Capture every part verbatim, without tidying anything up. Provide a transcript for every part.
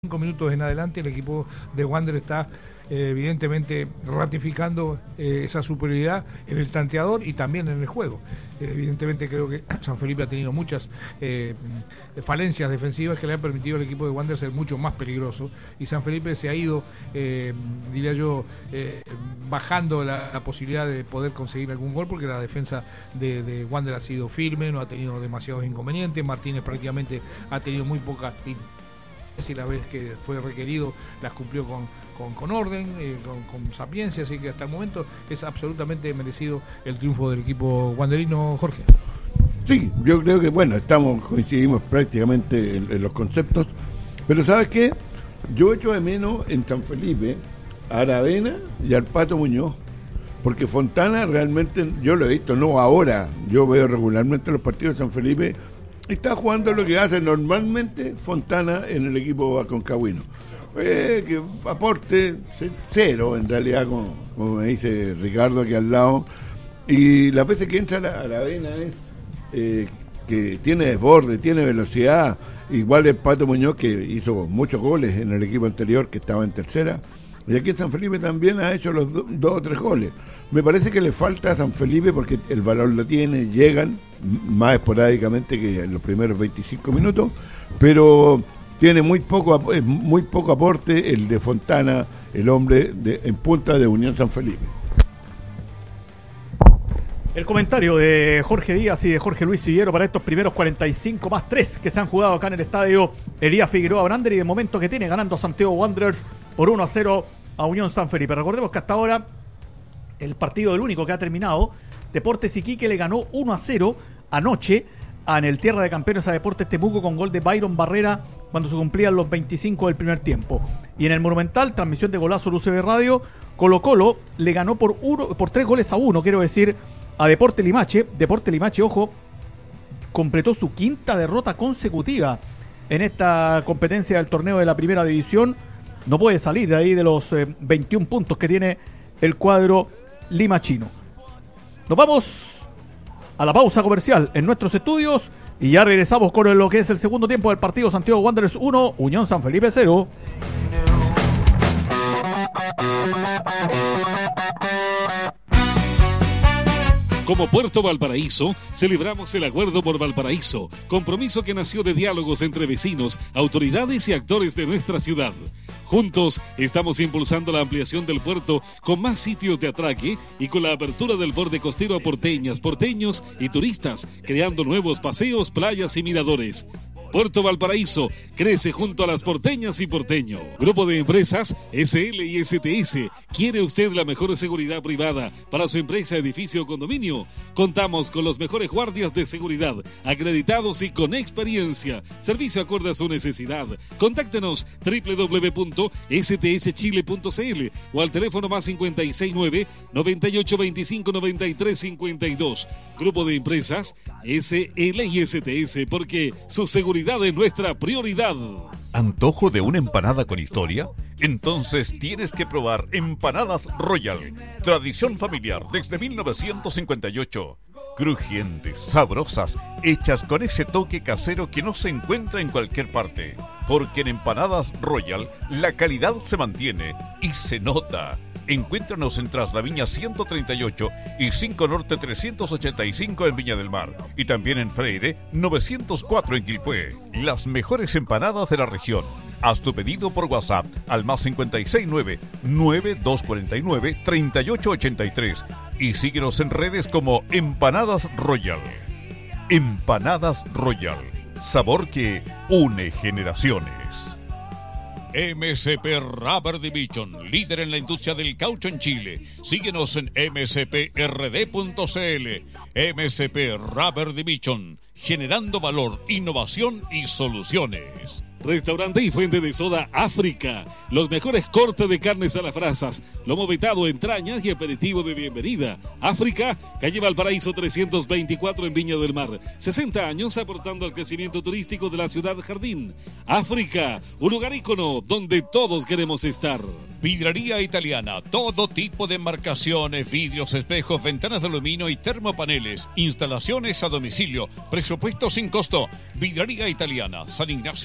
Cinco minutos en adelante el equipo de Wander está eh, evidentemente ratificando eh, esa superioridad en el tanteador y también en el juego. Eh, evidentemente creo que San Felipe ha tenido muchas eh, falencias defensivas que le han permitido al equipo de Wander ser mucho más peligroso, y San Felipe se ha ido, eh, diría yo, eh, bajando la, la posibilidad de poder conseguir algún gol, porque la defensa de, de Wander ha sido firme, no ha tenido demasiados inconvenientes. Martínez prácticamente ha tenido muy poca, y la vez que fue requerido las cumplió con, con, con orden, eh, con, con sapiencia, así que hasta el momento es absolutamente merecido el triunfo del equipo wanderino, Jorge. Sí, yo creo que bueno, estamos coincidimos prácticamente en, en los conceptos, pero ¿sabes qué? Yo echo de menos en San Felipe a Aravena y al Pato Muñoz, porque Fontana realmente, yo lo he visto, no ahora, yo veo regularmente los partidos de San Felipe. Está jugando lo que hace normalmente Fontana en el equipo aconcagüino. Eh, que aporte cero, en realidad, como, como me dice Ricardo aquí al lado. Y las veces que entra a la, a la avena es eh, que tiene desborde, tiene velocidad. Igual el Pato Muñoz, que hizo muchos goles en el equipo anterior, que estaba en tercera. Y aquí en San Felipe también ha hecho los do, dos o tres goles. Me parece que le falta a San Felipe porque el valor lo tiene, llegan más esporádicamente que en los primeros veinticinco minutos, pero tiene muy poco muy poco aporte el de Fontana, el hombre de, en punta de Unión San Felipe. El comentario de Jorge Díaz y de Jorge Luis Sillero para estos primeros cuarenta y cinco más tres que se han jugado acá en el estadio Elías Figueroa Brander, y de momento que tiene ganando Santiago Wanderers por uno a cero a Unión San Felipe. Recordemos que hasta ahora el partido, el único que ha terminado, Deportes Iquique le ganó uno a cero anoche en el Tierra de Campeones a Deportes Temuco con gol de Byron Barrera cuando se cumplían los veinticinco del primer tiempo. Y en el Monumental, transmisión de Golazo L U C B Radio, Colo Colo le ganó por uno, por tres goles a uno, quiero decir, a Deportes Limache. Deportes Limache, ojo, completó su quinta derrota consecutiva en esta competencia del torneo de la primera división. No puede salir de ahí de los eh, veintiún puntos que tiene el cuadro limachino. Nos vamos a la pausa comercial en nuestros estudios y ya regresamos con lo que es el segundo tiempo del partido. Santiago Wanderers uno, Unión San Felipe cero. Como Puerto Valparaíso, celebramos el Acuerdo por Valparaíso, compromiso que nació de diálogos entre vecinos, autoridades y actores de nuestra ciudad. Juntos estamos impulsando la ampliación del puerto con más sitios de atraque y con la apertura del borde costero a porteñas, porteños y turistas, creando nuevos paseos, playas y miradores. Puerto Valparaíso crece junto a las porteñas y porteño. Grupo de Empresas S L y S T S. ¿Quiere usted la mejor seguridad privada para su empresa, edificio o condominio? Contamos con los mejores guardias de seguridad, acreditados y con experiencia. Servicio acorde a su necesidad. Contáctenos doble u doble u doble u punto s t s chile punto c l o al teléfono más cincuenta y seis nueve, noventa y ocho veinticinco, noventa y tres cincuenta y dos. Grupo de Empresas S L y S T S, porque su seguridad es nuestra prioridad. ¿Antojo de una empanada con historia? Entonces tienes que probar Empanadas Royal. Tradición familiar desde mil novecientos cincuenta y ocho. Crujientes, sabrosas, hechas con ese toque casero que no se encuentra en cualquier parte. Porque en Empanadas Royal la calidad se mantiene y se nota. Encuéntranos en Traslaviña ciento treinta y ocho y cinco Norte trescientos ochenta y cinco en Viña del Mar. Y también en Freire novecientos cuatro en Quilpué. Las mejores empanadas de la región. Haz tu pedido por WhatsApp al más cincuenta y seis nueve, nueve dos cuatro nueve, tres ocho ocho tres y síguenos en redes como Empanadas Royal. Empanadas Royal. Sabor que une generaciones. M C P Rubber Division, líder en la industria del caucho en Chile. Síguenos en m c p r d punto c l. M C P Rubber Division, generando valor, innovación y soluciones. Restaurante y fuente de soda África. Los mejores cortes de carnes a las brasas, lomo vetado, entrañas y aperitivo de bienvenida. África, calle Valparaíso trescientos veinticuatro en Viña del Mar. sesenta años aportando al crecimiento turístico de la ciudad jardín. África, un lugar ícono donde todos queremos estar. Vidraría Italiana, todo tipo de embarcaciones, vidrios, espejos, ventanas de aluminio y termopaneles. Instalaciones a domicilio, presupuesto sin costo. Vidraría Italiana, San Ignacio cuatro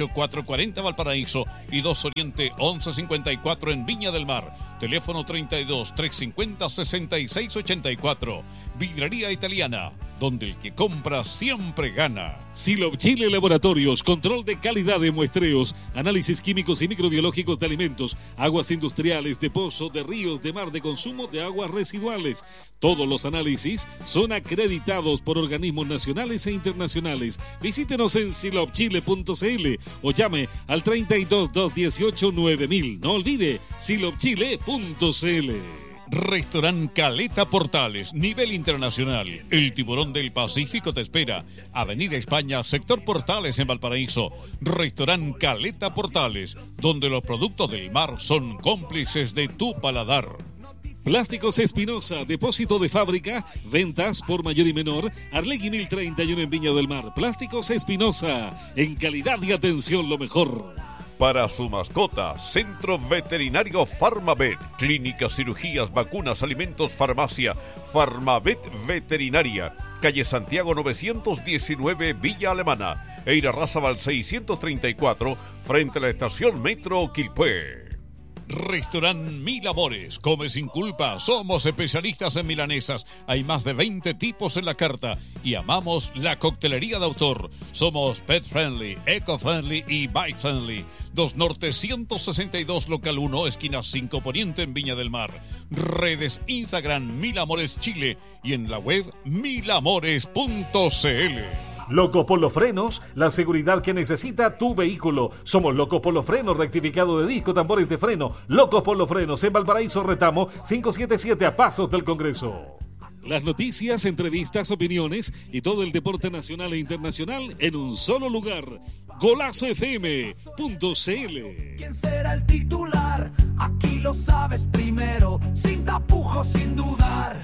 cuarenta Valparaíso y dos Oriente once cincuenta y cuatro en Viña del Mar. Teléfono treinta y dos, trescientos cincuenta, sesenta y seis ochenta y cuatro. Vidrería Italiana, donde el que compra siempre gana. Silop Chile Laboratorios, control de calidad de muestreos, análisis químicos y microbiológicos de alimentos, aguas industriales, de pozo, de ríos, de mar, de consumo de aguas residuales. Todos los análisis son acreditados por organismos nacionales e internacionales. Visítenos en silop chile punto c l o llame al treinta y dos, doscientos dieciocho, nueve mil. No olvide, silop chile punto c l. Restaurant Caleta Portales, nivel internacional. El tiburón del Pacífico te espera. Avenida España, sector Portales en Valparaíso. Restaurant Caleta Portales, donde los productos del mar son cómplices de tu paladar. Plásticos Espinosa, depósito de fábrica, ventas por mayor y menor, Arlegui mil treinta y uno en Viña del Mar. Plásticos Espinosa, en calidad y atención lo mejor. Para su mascota, Centro Veterinario Farmavet, clínicas, cirugías, vacunas, alimentos, farmacia, Farmavet Veterinaria, calle Santiago novecientos diecinueve, Villa Alemana, Eirarrázaval seiscientos treinta y cuatro, frente a la estación Metro Quilpué. Restaurant Mil Amores, come sin culpa, somos especialistas en milanesas, hay más de veinte tipos en la carta y amamos la coctelería de autor. Somos pet friendly, eco friendly y bike friendly. dos Norte ciento sesenta y dos, local uno, esquina cinco Poniente en Viña del Mar. Redes Instagram Mil Amores Chile y en la web mil amores punto c l. Locos por los frenos, la seguridad que necesita tu vehículo. Somos Locos por los frenos, rectificado de disco, tambores de freno. Locos por los frenos, en Valparaíso Retamo, quinientos setenta y siete, a pasos del Congreso. Las noticias, entrevistas, opiniones y todo el deporte nacional e internacional en un solo lugar. golazo f m punto c l. ¿Quién será el titular? Aquí lo sabes primero, sin tapujos, sin dudar.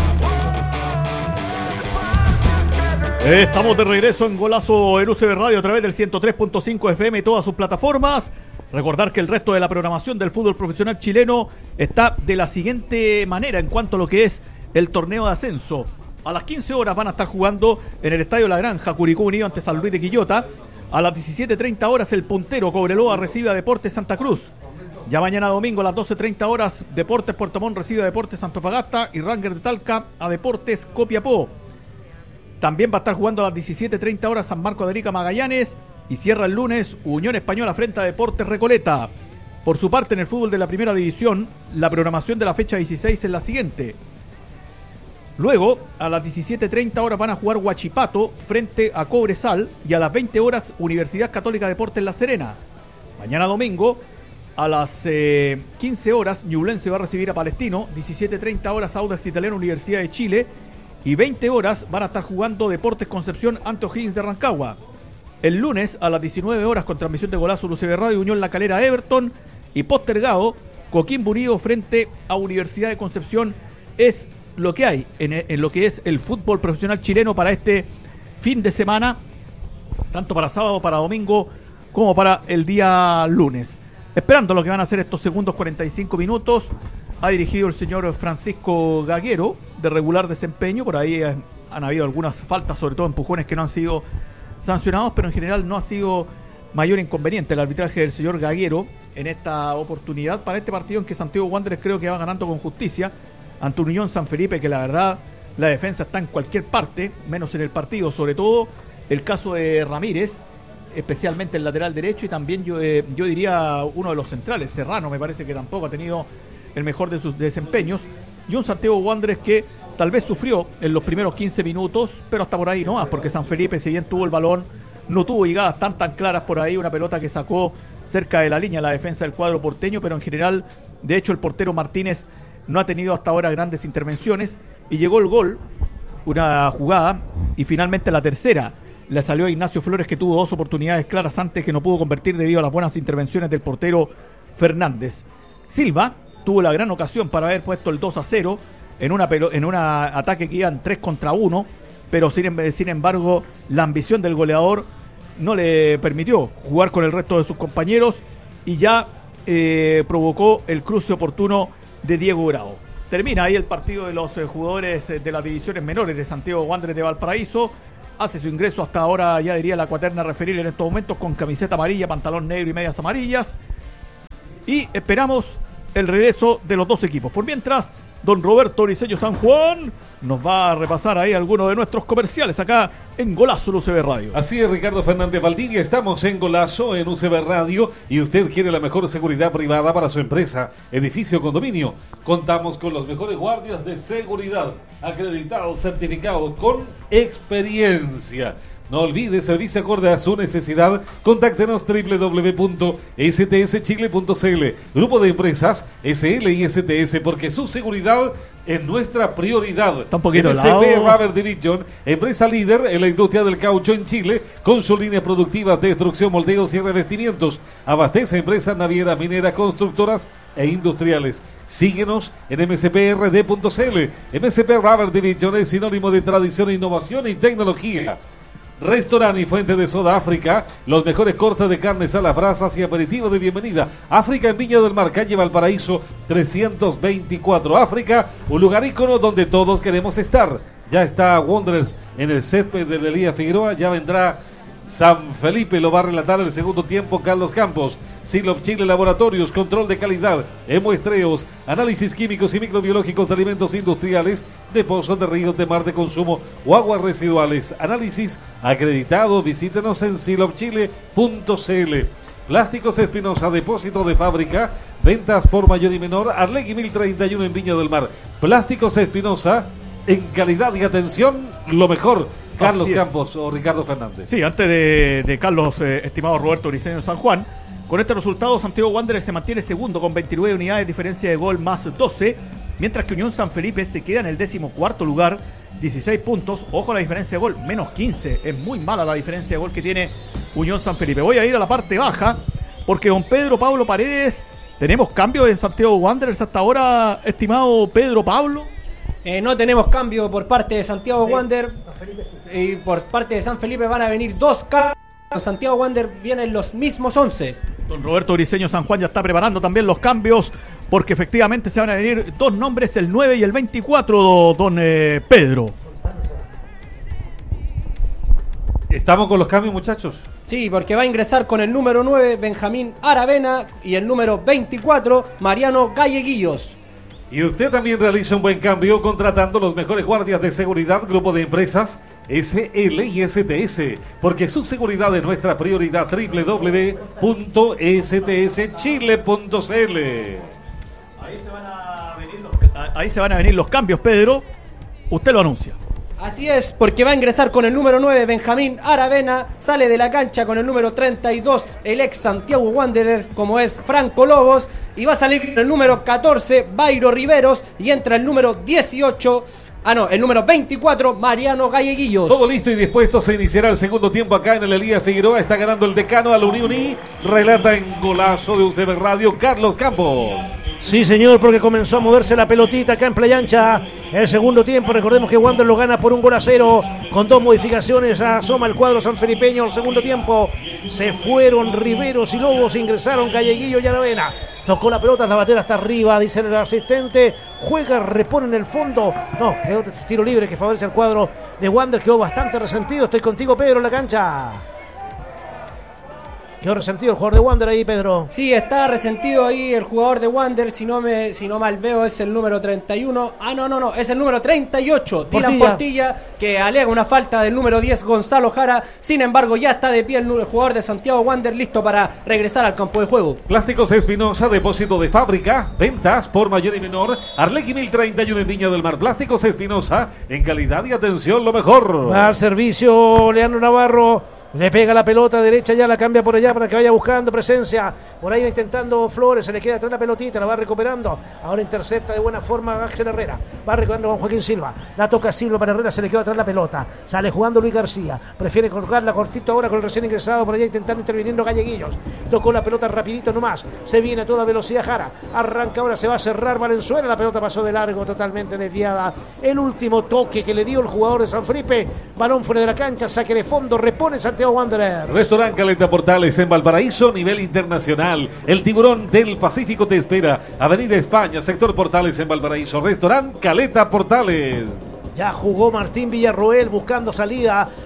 Estamos de regreso en Golazo en U C B Radio a través del ciento tres punto cinco F M y todas sus plataformas. Recordar que el resto de la programación del fútbol profesional chileno está de la siguiente manera en cuanto a lo que es el torneo de ascenso. A las quince horas van a estar jugando en el Estadio La Granja, Curicó Unido ante San Luis de Quillota. A las diecisiete treinta horas el puntero Cobreloa recibe a Deportes Santa Cruz. Ya mañana domingo a las doce treinta horas Deportes Puerto Montt recibe a Deportes Antofagasta y Rangers de Talca a Deportes Copiapó. También va a estar jugando a las diecisiete treinta horas San Marco de Arica Magallanes y cierra el lunes Unión Española frente a Deportes Recoleta. Por su parte, en el fútbol de la primera división, la programación de la fecha dieciséis es la siguiente. Luego, a las diecisiete treinta horas van a jugar Huachipato frente a Cobresal y a las veinte horas Universidad Católica Deportes La Serena. Mañana domingo, a las eh, quince horas, Ñublense va a recibir a Palestino, diecisiete treinta horas Audax Italiano Universidad de Chile y veinte horas van a estar jugando Deportes Concepción ante O'Higgins de Rancagua. El lunes a las diecinueve horas con transmisión de Golazo U C B Radio, Unión La Calera Everton y postergado Coquimbo Unido frente a Universidad de Concepción. Es lo que hay en, en lo que es el fútbol profesional chileno para este fin de semana, tanto para sábado, para domingo como para el día lunes. Esperando lo que van a hacer estos segundos cuarenta y cinco minutos, ha dirigido el señor Francisco Gaguero, de regular desempeño. Por ahí eh, han habido algunas faltas, sobre todo empujones que no han sido sancionados, pero en general no ha sido mayor inconveniente el arbitraje del señor Gaguero en esta oportunidad para este partido en que Santiago Wanderers creo que va ganando con justicia ante Unión San Felipe, que la verdad la defensa está en cualquier parte, menos en el partido, sobre todo el caso de Ramírez, especialmente el lateral derecho, y también yo, eh, yo diría uno de los centrales, Serrano, me parece que tampoco ha tenido el mejor de sus desempeños, y un Santiago Wanderers que tal vez sufrió en los primeros quince minutos, pero hasta por ahí no más, porque San Felipe, si bien tuvo el balón, no tuvo llegadas tan tan claras por ahí, una pelota que sacó cerca de la línea la defensa del cuadro porteño, pero en general, de hecho el portero Martínez no ha tenido hasta ahora grandes intervenciones, y llegó el gol, una jugada, y finalmente la tercera le salió a Ignacio Flores, que tuvo dos oportunidades claras antes que no pudo convertir debido a las buenas intervenciones del portero Fernández. Silva tuvo la gran ocasión para haber puesto el dos a cero en una en un ataque que iban tres contra uno, pero sin, sin embargo la ambición del goleador no le permitió jugar con el resto de sus compañeros y ya eh, provocó el cruce oportuno de Diego Bravo. Termina ahí el partido de los eh, jugadores eh, de las divisiones menores de Santiago Wanderers de Valparaíso, hace su ingreso hasta ahora, ya diría la cuaterna referir en estos momentos, con camiseta amarilla, pantalón negro y medias amarillas. Y esperamos el regreso de los dos equipos. Por mientras, don Roberto Briceño San Juan nos va a repasar ahí algunos de nuestros comerciales acá en Golazo en U C B Radio. Así es, Ricardo Fernández Valdivia, estamos en Golazo en U C B Radio y usted quiere la mejor seguridad privada para su empresa, edificio o condominio. Contamos con los mejores guardias de seguridad, acreditados, certificados, con experiencia. No olvide, servicio acorde a su necesidad. Contáctenos doble u doble u doble u punto s t s chile punto c l. Grupo de Empresas S L y S T S, porque su seguridad es nuestra prioridad. Está un poquito M S P helado. Rubber Division, empresa líder en la industria del caucho en Chile, con su línea productiva de destrucción, moldeos y revestimientos. Abastece a empresas navieras, mineras, constructoras e industriales. Síguenos en m s p r d punto c l. M S P Rubber Division es sinónimo de tradición, innovación y tecnología. Restaurante y fuente de soda África, los mejores cortes de carnes a las brasas y aperitivo de bienvenida. África en Viña del Mar, calle Valparaíso trescientos veinticuatro. África, un lugar ícono donde todos queremos estar. Ya está Wanderers en el césped de Elías Figueroa, ya vendrá San Felipe, lo va a relatar el segundo tiempo Carlos Campos. Silop Chile Laboratorios, control de calidad, muestreos, análisis químicos y microbiológicos de alimentos industriales, de pozos, de ríos, de mar de consumo o aguas residuales. Análisis acreditado, visítenos en silop chile punto c l. Plásticos Espinosa, depósito de fábrica, ventas por mayor y menor, Arlegui mil treinta y uno en Viña del Mar. Plásticos Espinosa, en calidad y atención, lo mejor. Carlos Campos o Ricardo Fernández. Sí, antes de, de Carlos, eh, estimado Roberto Briceño San Juan, con este resultado Santiago Wanderers se mantiene segundo con veintinueve unidades, diferencia de gol más doce, mientras que Unión San Felipe se queda en el décimo cuarto lugar, dieciséis puntos. Ojo a la diferencia de gol, menos quince, es muy mala la diferencia de gol que tiene Unión San Felipe. Voy a ir a la parte baja, porque don Pedro Pablo Paredes, tenemos cambios en Santiago Wanderers hasta ahora, estimado Pedro Pablo. Eh, no tenemos cambio por parte de Santiago sí. Wander y por parte de San Felipe van a venir dos cambios. Santiago Wander vienen los mismos once. Don Roberto Briceño San Juan ya está preparando también los cambios, porque efectivamente se van a venir dos nombres, el nueve y el veinticuatro, don eh, Pedro. ¿Estamos con los cambios, muchachos? Sí, porque va a ingresar con el número nueve Benjamín Aravena y el número veinticuatro Mariano Galleguillos. Y usted también realiza un buen cambio contratando los mejores guardias de seguridad, grupo de empresas S L y S T S, porque su seguridad es nuestra prioridad. doble u doble u doble u punto s t s chile punto c l. Ahí se van a venir los, ahí se van a venir los cambios, Pedro. Usted lo anuncia. Así es, porque va a ingresar con el número nueve Benjamín Aravena, sale de la cancha con el número treinta y dos el ex Santiago Wanderer, como es Franco Lobos, y va a salir con el número catorce Bairo Riveros, y entra el número dieciocho, ah no, el número veinticuatro Mariano Galleguillos. Todo listo y dispuesto, se iniciará el segundo tiempo acá en el Elías Figueroa. Está ganando el decano al Unión y relata en Golazo de U C B Radio Carlos Campos. Sí, señor, porque comenzó a moverse la pelotita acá en Playa Ancha. El segundo tiempo, recordemos que Wander lo gana por un gol a cero, con dos modificaciones. Asoma el cuadro sanfelipeño. El segundo tiempo se fueron Riveros y Lobos, ingresaron Galleguillo y Aravena. Tocó la pelota, la batera hasta arriba, dice el asistente. Juega, repone en el fondo. No, quedó tiro libre que favorece al cuadro de Wander. Quedó bastante resentido. Estoy contigo, Pedro, en la cancha. Quedó resentido el jugador de Wander ahí, Pedro. Sí, está resentido ahí el jugador de Wander. Si no me, si no mal veo, es el número treinta y uno. Ah, no, no, no, es el número treinta y ocho. Dylan Portilla, que alega una falta del número diez, Gonzalo Jara. Sin embargo, ya está de pie el, el jugador de Santiago Wander, listo para regresar al campo de juego. Plásticos Espinosa, depósito de fábrica, ventas por mayor y menor. Arlegui mil treinta y uno en Viña del Mar. Plásticos Espinosa, en calidad y atención, lo mejor. Va al servicio Leandro Navarro. Le pega la pelota derecha, ya la cambia por allá para que vaya buscando presencia. Por ahí va intentando Flores, se le queda atrás la pelotita, la va recuperando. Ahora intercepta de buena forma Axel Herrera. Va recuperando con Joaquín Silva. La toca Silva para Herrera, se le queda atrás la pelota. Sale jugando Luis García. Prefiere colgarla cortito ahora con el recién ingresado. Por allá intentando interviniendo Galleguillos. Tocó la pelota rapidito nomás. Se viene a toda velocidad Jara. Arranca ahora, se va a cerrar Valenzuela. La pelota pasó de largo, totalmente desviada. El último toque que le dio el jugador de San Felipe. Balón fuera de la cancha, saque de fondo, repone Santiago Wanderers. Restaurante Caleta Portales en Valparaíso, nivel internacional. El Tiburón del Pacífico te espera. Avenida España, sector Portales en Valparaíso. Restaurante Caleta Portales. Ya jugó Martín Villarroel buscando salida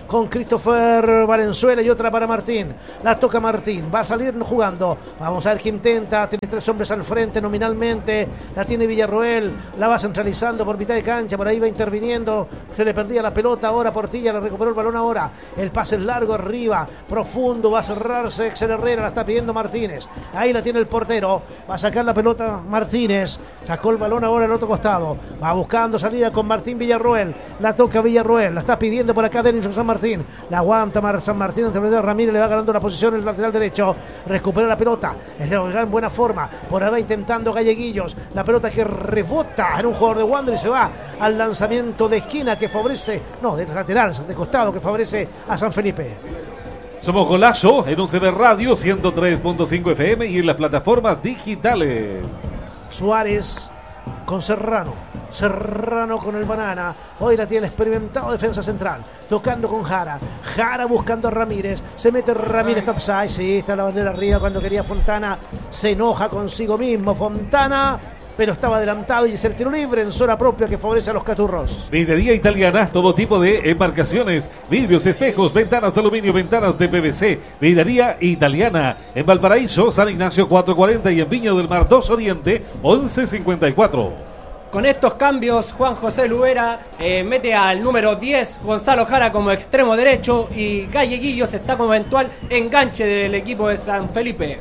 con Christopher Valenzuela y otra para Martín. La toca Martín, va a salir jugando. Vamos a ver qué intenta. Tiene tres hombres al frente nominalmente. La tiene Villarroel, la va centralizando por mitad de cancha. Por ahí va interviniendo. Se le perdía la pelota. Ahora Portilla la recuperó el balón ahora. El pase es largo arriba, profundo. Va a cerrarse Excel Herrera. La está pidiendo Martínez. Ahí la tiene el portero. Va a sacar la pelota Martínez. Sacó el balón ahora al otro costado. Va buscando salida con Martín Villarroel. La toca Villarroel. La está pidiendo por acá Denis San Martín. La aguanta Mar San Martín. Ramírez le va ganando la posición en el lateral derecho. Recupera la pelota. En buena forma. Por ahí va intentando Galleguillos. La pelota que rebota en un jugador de Wander y se va al lanzamiento de esquina que favorece, no, de lateral, de costado, que favorece a San Felipe. Somos Golazo en U C B Radio ciento tres punto cinco F M y en las plataformas digitales. Suárez con Serrano. Serrano con el Banana. Hoy la tiene experimentado defensa central. Tocando con Jara. Jara buscando a Ramírez. Se mete Ramírez topside. Sí, está la bandera arriba cuando quería Fontana. Se enoja consigo mismo Fontana. Pero estaba adelantado y es el tiro libre en zona propia que favorece a los caturros. Vidrería Italiana, todo tipo de embarcaciones, vidrios, espejos, ventanas de aluminio, ventanas de P V C. Vidrería Italiana en Valparaíso, San Ignacio cuatrocientos cuarenta y en Viña del Mar dos Oriente once cincuenta y cuatro. Con estos cambios, Juan José Lubera eh, mete al número diez, Gonzalo Jara como extremo derecho y Galleguillos está como eventual enganche del equipo de San Felipe.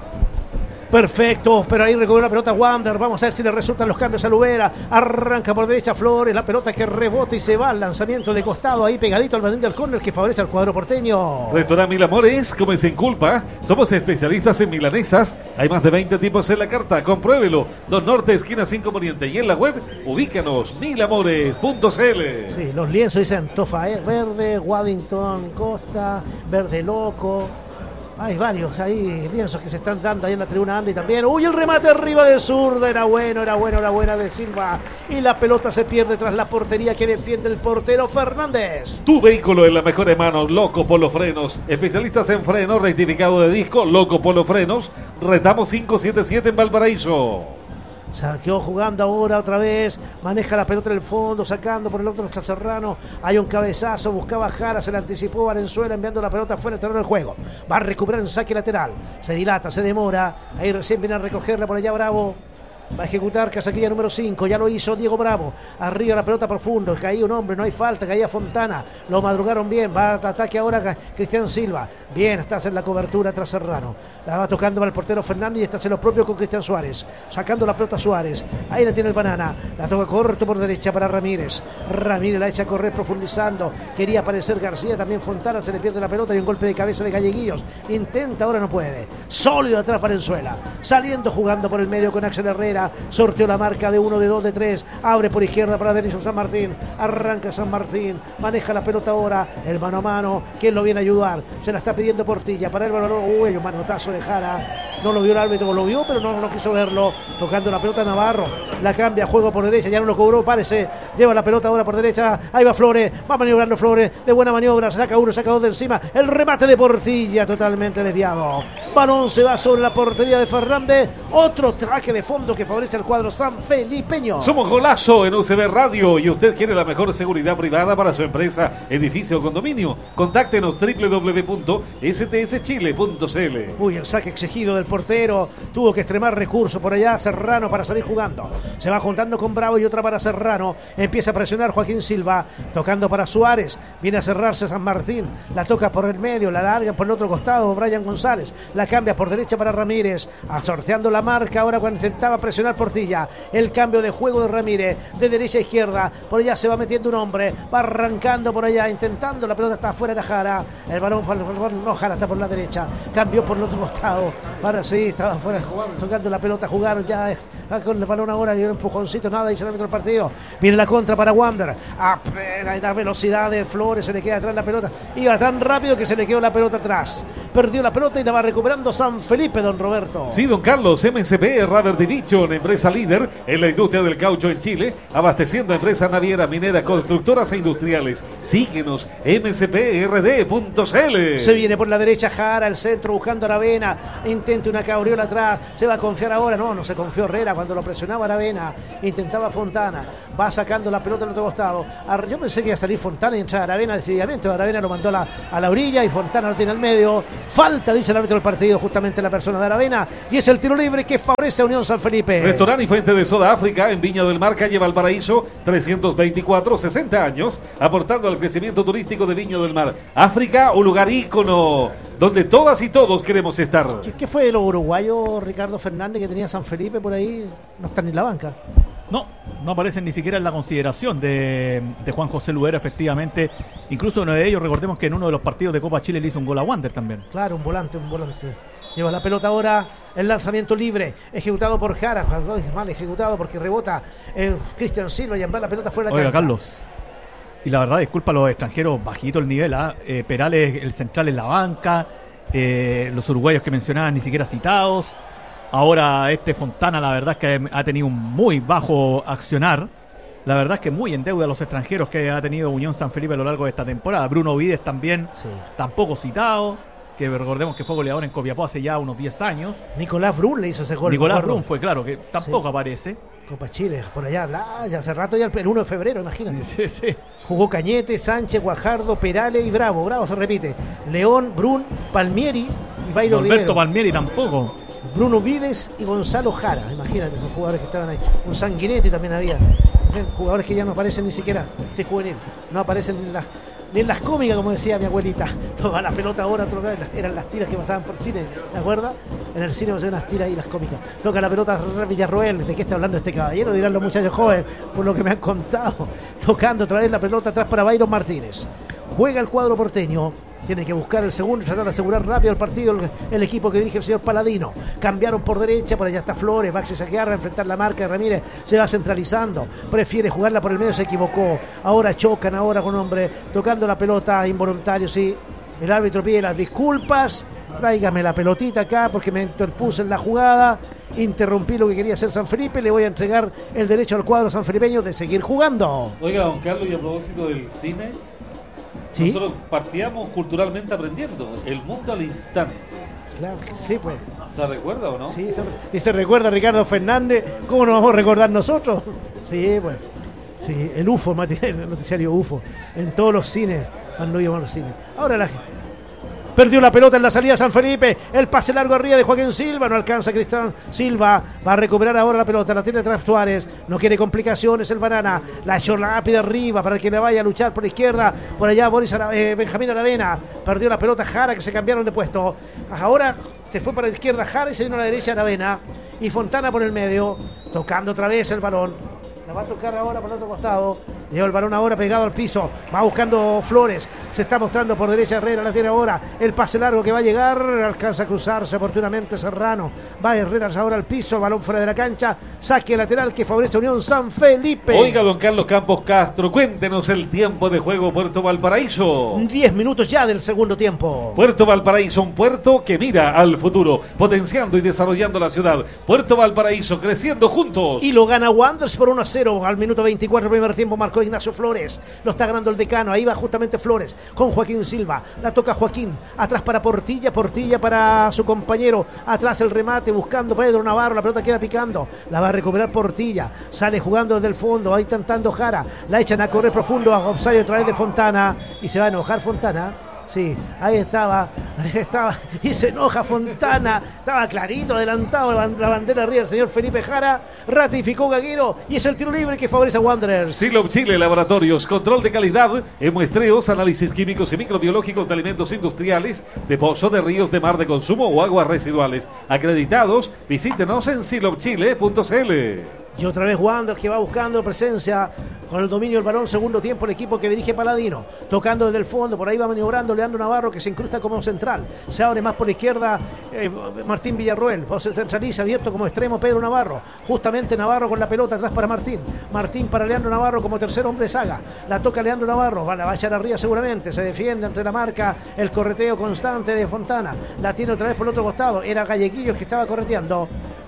Perfecto, pero ahí recupera la pelota Wander. Vamos a ver si le resultan los cambios a Lubera. Arranca por derecha Flores, la pelota que rebota y se va al lanzamiento de costado, ahí pegadito al bandín del córner que favorece al cuadro porteño. Restaurante Mil Amores, como sin culpa. Somos especialistas en milanesas. Hay más de veinte tipos en la carta. Compruébelo. Dos Norte, esquina cinco Poniente. Y en la web, ubícanos mil amores punto c l. Sí, los lienzos dicen Tofa eh, Verde, Waddington Costa, Verde Loco. Hay varios ahí lienzos que se están dando ahí en la tribuna Andy también. Uy, el remate arriba de zurda. Era bueno, era bueno, era buena de Silva. Y la pelota se pierde tras la portería que defiende el portero Fernández. Tu vehículo en las mejores manos. Loco Polo Frenos. Especialistas en frenos, rectificado de disco. Loco Polo Frenos. Retamos cinco siete siete en Valparaíso. Saqueó jugando ahora otra vez. Maneja la pelota en el fondo, sacando por el otro está Serrano. Hay un cabezazo, buscaba Jara, se le anticipó Valenzuela enviando la pelota fuera del terreno del juego. Va a recuperar en saque lateral. Se dilata, se demora. Ahí recién viene a recogerla por allá Bravo. Va a ejecutar casaquilla número cinco, ya lo hizo Diego Bravo. Arriba la pelota profundo, caía un hombre, no hay falta, caía Fontana. Lo madrugaron bien, va al ataque ahora Cristian Silva. Bien, está en la cobertura tras Serrano. La va tocando para el portero Fernández y está haciendo lo propio con Cristian Suárez. Sacando la pelota Suárez. Ahí la tiene el Banana. La toca corto por derecha para Ramírez. Ramírez la echa a correr profundizando. Quería aparecer García, también Fontana, se le pierde la pelota y un golpe de cabeza de Galleguillos. Intenta, ahora no puede. Sólido atrás Valenzuela. Saliendo jugando por el medio con Axel Herrera. Sorteó la marca de uno, de dos, de tres. Abre por izquierda para Denison San Martín. Arranca San Martín. Maneja la pelota ahora. El mano a mano. ¿Quién lo viene a ayudar? Se la está pidiendo Portilla. Para el balón. Uy, un manotazo de Jara. No lo vio el árbitro. Lo vio, pero no, no quiso verlo. Tocando la pelota Navarro. La cambia. Juego por derecha. Ya no lo cobró. Parece. Lleva la pelota ahora por derecha. Ahí va Flores. Va maniobrando Flores. De buena maniobra. Saca uno, saca dos de encima. El remate de Portilla. Totalmente desviado. Balón se va sobre la portería de Fernández. Otro traje de fondo que favorece al cuadro sanfelipeño. Somos Golazo en U C B Radio y usted quiere la mejor seguridad privada para su empresa, edificio o condominio. Contáctenos doble u doble u doble u punto s t s chile punto c l. Uy, el saque exigido del portero. Tuvo que extremar recursos por allá Serrano para salir jugando. Se va juntando con Bravo y otra para Serrano. Empieza a presionar Joaquín Silva. Tocando para Suárez. Viene a cerrarse San Martín. La toca por el medio. La larga por el otro costado. Brian González. La cambia por derecha para Ramírez. Sorteando la marca ahora cuando intentaba presionar Portilla. El cambio de juego de Ramírez de derecha a izquierda, por allá se va metiendo un hombre, va arrancando por allá, intentando, la pelota está afuera de Jara, el balón, no, Jara está por la derecha, cambió por el otro costado, ahora sí, estaba afuera tocando la pelota, jugaron ya con el balón ahora y un empujoncito, nada, y se le metió el partido, viene la contra para Wander, apenas la velocidad de Flores, se le queda atrás la pelota, iba tan rápido que se le quedó la pelota atrás, perdió la pelota y la va recuperando San Felipe, don Roberto. Sí, don Carlos, M C P Rubber Division, empresa líder en la industria del caucho en Chile, abasteciendo a empresas navieras, mineras, constructoras e industriales. Síguenos, m c p r d punto c l. Se viene por la derecha Jara, el centro buscando a Aravena, intenta una cabriola atrás, se va a confiar ahora, no, no se confió Herrera cuando lo presionaba Aravena, intentaba Fontana, va sacando la pelota al otro costado. Yo pensé que iba a salir Fontana y entrar Aravena decididamente, Aravena lo mandó a la, a la orilla y Fontana lo tiene al medio. Falta, dice el árbitro del partido, justamente la persona de Aravena, y es el tiro libre que favorece a Unión San Felipe. Restaurante y Fuente de Soda África en Viña del Mar, calle Valparaíso, trescientos veinticuatro, sesenta años, aportando al crecimiento turístico de Viña del Mar. África, un lugar ícono donde todas y todos queremos estar. ¿Qué, qué fue de los uruguayos, Ricardo Fernández, que tenía San Felipe por ahí? No están ni en la banca. No, no aparecen ni siquiera en la consideración de, de Juan José Luera, efectivamente. Incluso uno de ellos, recordemos que en uno de los partidos de Copa Chile le hizo un gol a Wander también. Claro, un volante, un volante. Lleva la pelota ahora, el lanzamiento libre, ejecutado por Jara, mal ejecutado porque rebota eh, Cristian Silva y envía la pelota fuera de la Oiga, cancha. Carlos, y la verdad, disculpa a los extranjeros, bajito el nivel, ¿eh? Eh, Perales, el central en la banca, eh, los uruguayos que mencionaban ni siquiera citados. Ahora este Fontana, la verdad es que ha tenido un muy bajo accionar. La verdad es que muy en deuda a los extranjeros que ha tenido Unión San Felipe a lo largo de esta temporada. Bruno Vides también, Sí. tampoco citado, que recordemos que fue goleador en Copiapó hace ya unos diez años. Nicolás Brun le hizo ese gol. Nicolás me acuerdo. Brun fue, claro, que tampoco Sí. aparece. Copa Chile, por allá, la, ya hace rato, ya el, el uno de febrero, imagínate. Sí, sí. Jugó Cañete, Sánchez, Guajardo, Perales y Bravo. Bravo se repite. León, Brun, Palmieri y Bayro Norberto Rivero. Palmieri tampoco. Bruno Vides y Gonzalo Jara. Imagínate, esos jugadores que estaban ahí. Un Sanguinetti también había. Jugadores que ya no aparecen ni siquiera, sí, juvenil. No aparecen en las, ni en las cómicas, como decía mi abuelita. Toma la pelota ahora, otro lado, eran las tiras que pasaban por cine, ¿te acuerdas? En el cine pasaban unas tiras ahí, las cómicas. Toca la pelota Villarroel. ¿De qué está hablando este caballero? Dirán los muchachos jóvenes, por lo que me han contado. Tocando otra vez la pelota atrás para Byron Martínez. Juega el cuadro porteño. Tiene que buscar el segundo y tratar de asegurar rápido el partido el, el equipo que dirige el señor Paladino. Cambiaron por derecha, por allá está Flores, va a saquear, a enfrentar la marca de Ramírez, se va centralizando, prefiere jugarla por el medio, se equivocó. Ahora chocan, ahora con hombre, tocando la pelota involuntario, sí. El árbitro pide las disculpas, tráigame la pelotita acá porque me interpuse en la jugada, interrumpí lo que quería hacer San Felipe, le voy a entregar el derecho al cuadro sanfelipeño de seguir jugando. Oiga, don Carlos, y a propósito del cine, ¿Sí? nosotros partíamos culturalmente aprendiendo el mundo al instante. Claro, sí, pues. ¿Se recuerda o no? Sí, se, y se recuerda Ricardo Fernández, ¿cómo nos vamos a recordar nosotros? Sí, pues. Sí, el U F O, el noticiario U F O, en todos los cines, cuando íbamos a los cines. Ahora la perdió la pelota en la salida San Felipe, el pase largo arriba de Joaquín Silva, no alcanza Cristian Silva, va a recuperar ahora la pelota, la tiene atrás Suárez, no quiere complicaciones el Banana, la echó rápida arriba para que le vaya a luchar por la izquierda, por allá Boris Ara, eh, Benjamín Aravena, perdió la pelota Jara, que se cambiaron de puesto, ahora se fue para la izquierda Jara y se vino a la derecha Aravena, y Fontana por el medio, tocando otra vez el balón. La va a tocar ahora por el otro costado. Lleva el balón ahora pegado al piso. Va buscando Flores. Se está mostrando por derecha Herrera. La tiene ahora. El pase largo que va a llegar. Alcanza a cruzarse oportunamente Serrano. Va Herreras ahora al piso. El balón fuera de la cancha. Saque lateral que favorece a Unión San Felipe. Oiga, don Carlos Campos Castro, cuéntenos el tiempo de juego Puerto Valparaíso. Diez minutos ya del segundo tiempo. Puerto Valparaíso, un puerto que mira al futuro, potenciando y desarrollando la ciudad. Puerto Valparaíso, creciendo juntos. Y lo gana Wanderers por uno a cero. Al minuto veinticuatro, primer tiempo, marcó Ignacio Flores. Lo está ganando el decano. Ahí va justamente Flores con Joaquín Silva. La toca Joaquín. Atrás para Portilla. Portilla para su compañero. Atrás el remate buscando Pedro Navarro. La pelota queda picando. La va a recuperar Portilla. Sale jugando desde el fondo. Ahí intentando Jara. La echan a correr profundo. A offside otra vez de Fontana. Y se va a enojar Fontana. Sí, ahí estaba, ahí estaba, y se enoja Fontana, estaba clarito, adelantado la bandera arriba el señor Felipe Jara, ratificó Gaguero y es el tiro libre que favorece a Wanderers. Silop Chile Laboratorios, control de calidad en muestreos, análisis químicos y microbiológicos de alimentos industriales, de pozo, de ríos, de mar de consumo o aguas residuales. Acreditados, visítenos en silop chile punto c l. Y otra vez Wander que va buscando presencia con el dominio del balón, segundo tiempo el equipo que dirige Paladino, tocando desde el fondo, por ahí va maniobrando Leandro Navarro que se incrusta como central, se abre más por la izquierda eh, Martín Villarroel, se centraliza abierto como extremo Pedro Navarro, justamente Navarro con la pelota atrás para Martín, Martín para Leandro Navarro como tercer hombre de saga, la toca Leandro Navarro, va, la va a echar arriba seguramente, se defiende entre la marca, el correteo constante de Fontana, la tiene otra vez por el otro costado, era Galleguillo el que estaba correteando.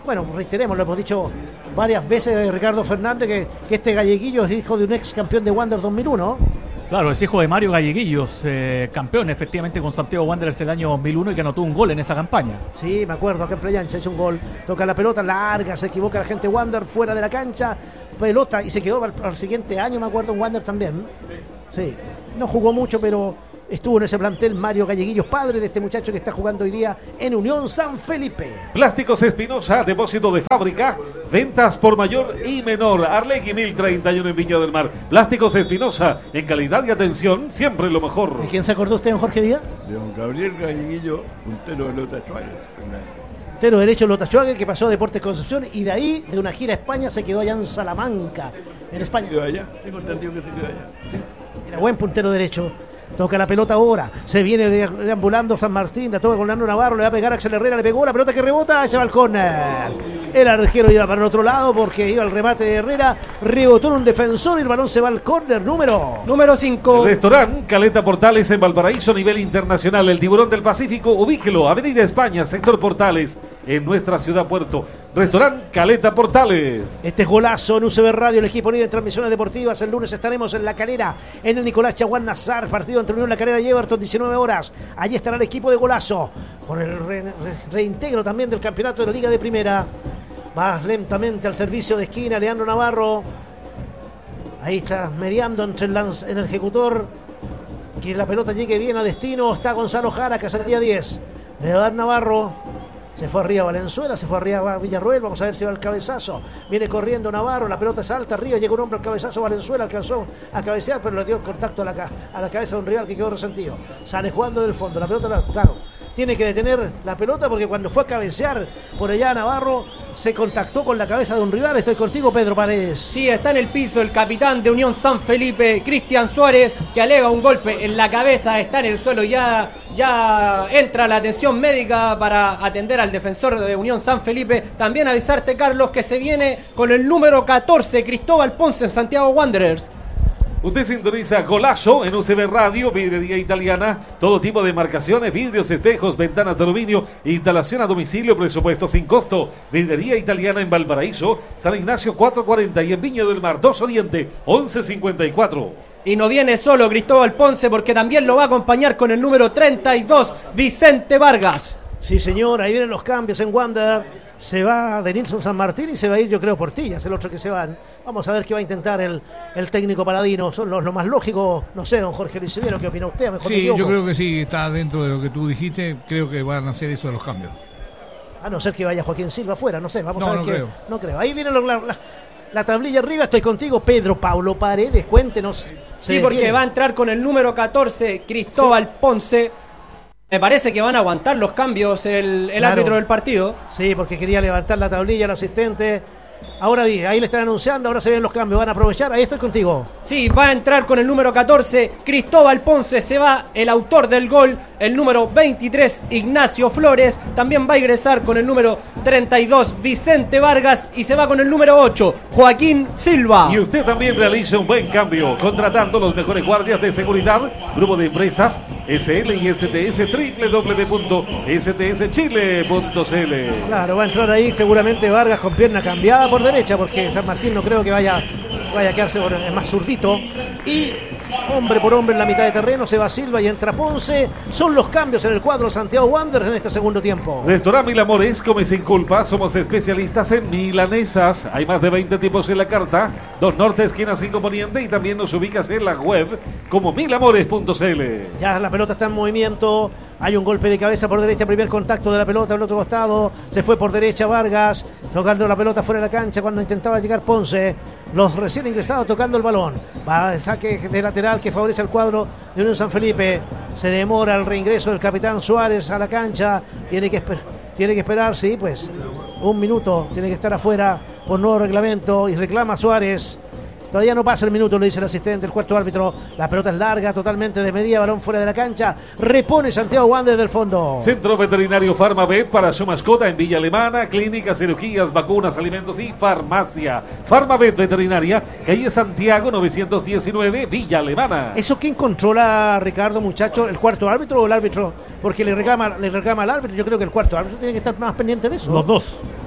bueno, reiteremos, lo hemos dicho varias veces, Ricardo Fernández, que, que este Galleguillo es hijo de un ex campeón de Wander dos mil uno. Claro, es hijo de Mario Galleguillos, eh, campeón efectivamente con Santiago Wanderers el año dos mil uno y que anotó un gol en esa campaña. Sí, me acuerdo, acá en Playa Ancha hizo un gol, toca la pelota larga, se equivoca la gente Wander fuera de la cancha, pelota y se quedó al, al siguiente año, me acuerdo, en Wander también. Sí, no jugó mucho, pero estuvo en ese plantel Mario Galleguillos, padre de este muchacho que está jugando hoy día en Unión San Felipe. Plásticos Espinosa, depósito de fábrica, ventas por mayor y menor. Arlegui mil treinta y uno en Viña del Mar. Plásticos Espinosa, en calidad y atención, siempre lo mejor. ¿De quién se acordó usted, don Jorge Díaz? De don Gabriel Galleguillo, puntero de Lota Suárez. Puntero derecho Lota Schwager, que pasó a Deportes Concepción y de ahí, de una gira a España, se quedó allá en Salamanca, en España. Se quedó allá, tengo entendido que se quedó allá. Sí. Era buen puntero derecho. Toca la pelota ahora, se viene deambulando San Martín, la toca con Nando Navarro, le va a pegar a Axel Herrera, le pegó la pelota que rebota, se va al córner. El arquero iba para el otro lado porque iba al remate de Herrera, rebotó en un defensor y el balón se va al córner número número cinco. Restaurant Caleta Portales en Valparaíso a nivel internacional. El Tiburón del Pacífico, ubíquelo, Avenida España, sector Portales, en nuestra ciudad puerto. Restaurant Caleta Portales. Este es Golazo en U C B Radio, el equipo líder de transmisiones deportivas. El lunes estaremos en La Calera, en el Nicolás Chaguán Nazar, partido entre Unión La Calera y Everton, diecinueve horas. Allí estará el equipo de Golazo, con el re, re, reintegro también del campeonato de la Liga de Primera. Más lentamente al servicio de esquina, Leandro Navarro. Ahí está mediando entre el, lance, el ejecutor. Que la pelota llegue bien a destino. Está Gonzalo Jara, que salía diez. Le va a dar Navarro. Se fue arriba Valenzuela, se fue arriba Villarroel. Vamos a ver si va el cabezazo. Viene corriendo Navarro, la pelota salta arriba. Llega un hombre al cabezazo. Valenzuela alcanzó a cabecear, pero le dio el contacto a la, a la cabeza de un rival que quedó resentido. Sale jugando del fondo. La pelota, claro, tiene que detener la pelota porque cuando fue a cabecear por allá Navarro se contactó con la cabeza de un rival. Estoy contigo, Pedro Paredes. Sí, está en el piso el capitán de Unión San Felipe, Cristian Suárez, que alega un golpe en la cabeza, está en el suelo. Ya, ya entra la atención médica para atender al defensor de Unión San Felipe. También avisarte, Carlos, que se viene con el número catorce, Cristóbal Ponce en Santiago Wanderers. Usted sintoniza Golazo en U C B Radio, vidrería italiana, todo tipo de marcaciones, vidrios, espejos, ventanas de aluminio, instalación a domicilio, presupuesto sin costo. Vidrería italiana en Valparaíso, San Ignacio cuatrocientos cuarenta y en Viña del Mar dos Oriente once cincuenta y cuatro. Y no viene solo Cristóbal Ponce porque también lo va a acompañar con el número treinta y dos, Vicente Vargas. Sí, señor, ahí vienen los cambios en Wander. Se va de Nilson San Martín y se va a ir, yo creo, Portillas, el otro que se van. Vamos a ver qué va a intentar el, el técnico paladino. Son los, lo más lógico, no sé, don Jorge Luis Severo, ¿qué opina usted? Mejor sí, yo creo que sí, está dentro de lo que tú dijiste. Creo que van a hacer eso de los cambios. A no ser que vaya Joaquín Silva afuera, no sé, vamos no, a ver no qué. Creo. No creo. Ahí viene lo, la, la, la tablilla arriba, estoy contigo, Pedro Paulo Paredes, cuéntenos. Sí, porque viene. Va a entrar con el número catorce, Cristóbal sí. Ponce. Me parece que van a aguantar los cambios el, el claro. árbitro del partido. Sí, porque quería levantar la tablilla el asistente. Ahora bien, ahí le están anunciando, ahora se ven los cambios, van a aprovechar, ahí estoy contigo. Sí, va a entrar con el número catorce, Cristóbal Ponce, se va el autor del gol, el número veintitrés, Ignacio Flores, también va a ingresar con el número treinta y dos, Vicente Vargas, y se va con el número ocho, Joaquín Silva. Y usted también realiza un buen cambio, contratando los mejores guardias de seguridad, grupo de empresas, S L y S T S, doble u doble u doble u punto s t s chile punto c l. Claro, va a entrar ahí seguramente Vargas con pierna cambiada por derecha, porque San Martín no creo que vaya, vaya a quedarse por, es más zurdito. Y hombre por hombre en la mitad de terreno se va Silva y entra Ponce. Son los cambios en el cuadro Santiago Wanderers en este segundo tiempo. Restaurant Mil Amores, come sin culpa. Somos especialistas en milanesas. Hay más de veinte tipos en la carta. Dos Norte, esquina cinco Poniente. Y también nos ubicas en la web como mil amores punto c l. Ya la pelota está en movimiento. Hay un golpe de cabeza por derecha, primer contacto de la pelota al otro costado. Se fue por derecha Vargas, tocando la pelota fuera de la cancha cuando intentaba llegar Ponce. Los recién ingresados tocando el balón. Va el saque de lateral que favorece al cuadro de Unión San Felipe. Se demora el reingreso del capitán Suárez a la cancha. Tiene que, esper- tiene que esperar, sí, pues un minuto. Tiene que estar afuera por nuevo reglamento y reclama Suárez. Todavía no pasa el minuto, le dice el asistente, el cuarto árbitro. La pelota es larga, totalmente de medida, balón fuera de la cancha. Repone Santiago Wanderers del fondo. Centro Veterinario Farmavet para su mascota en Villa Alemana. Clínicas, cirugías, vacunas, alimentos y farmacia. Farmavet Veterinaria, calle Santiago novecientos diecinueve, Villa Alemana. ¿Eso quién controla, Ricardo, muchacho? ¿El cuarto árbitro o el árbitro? Porque le reclama, le reclama al árbitro. Yo creo que el cuarto árbitro tiene que estar más pendiente de eso. Los dos.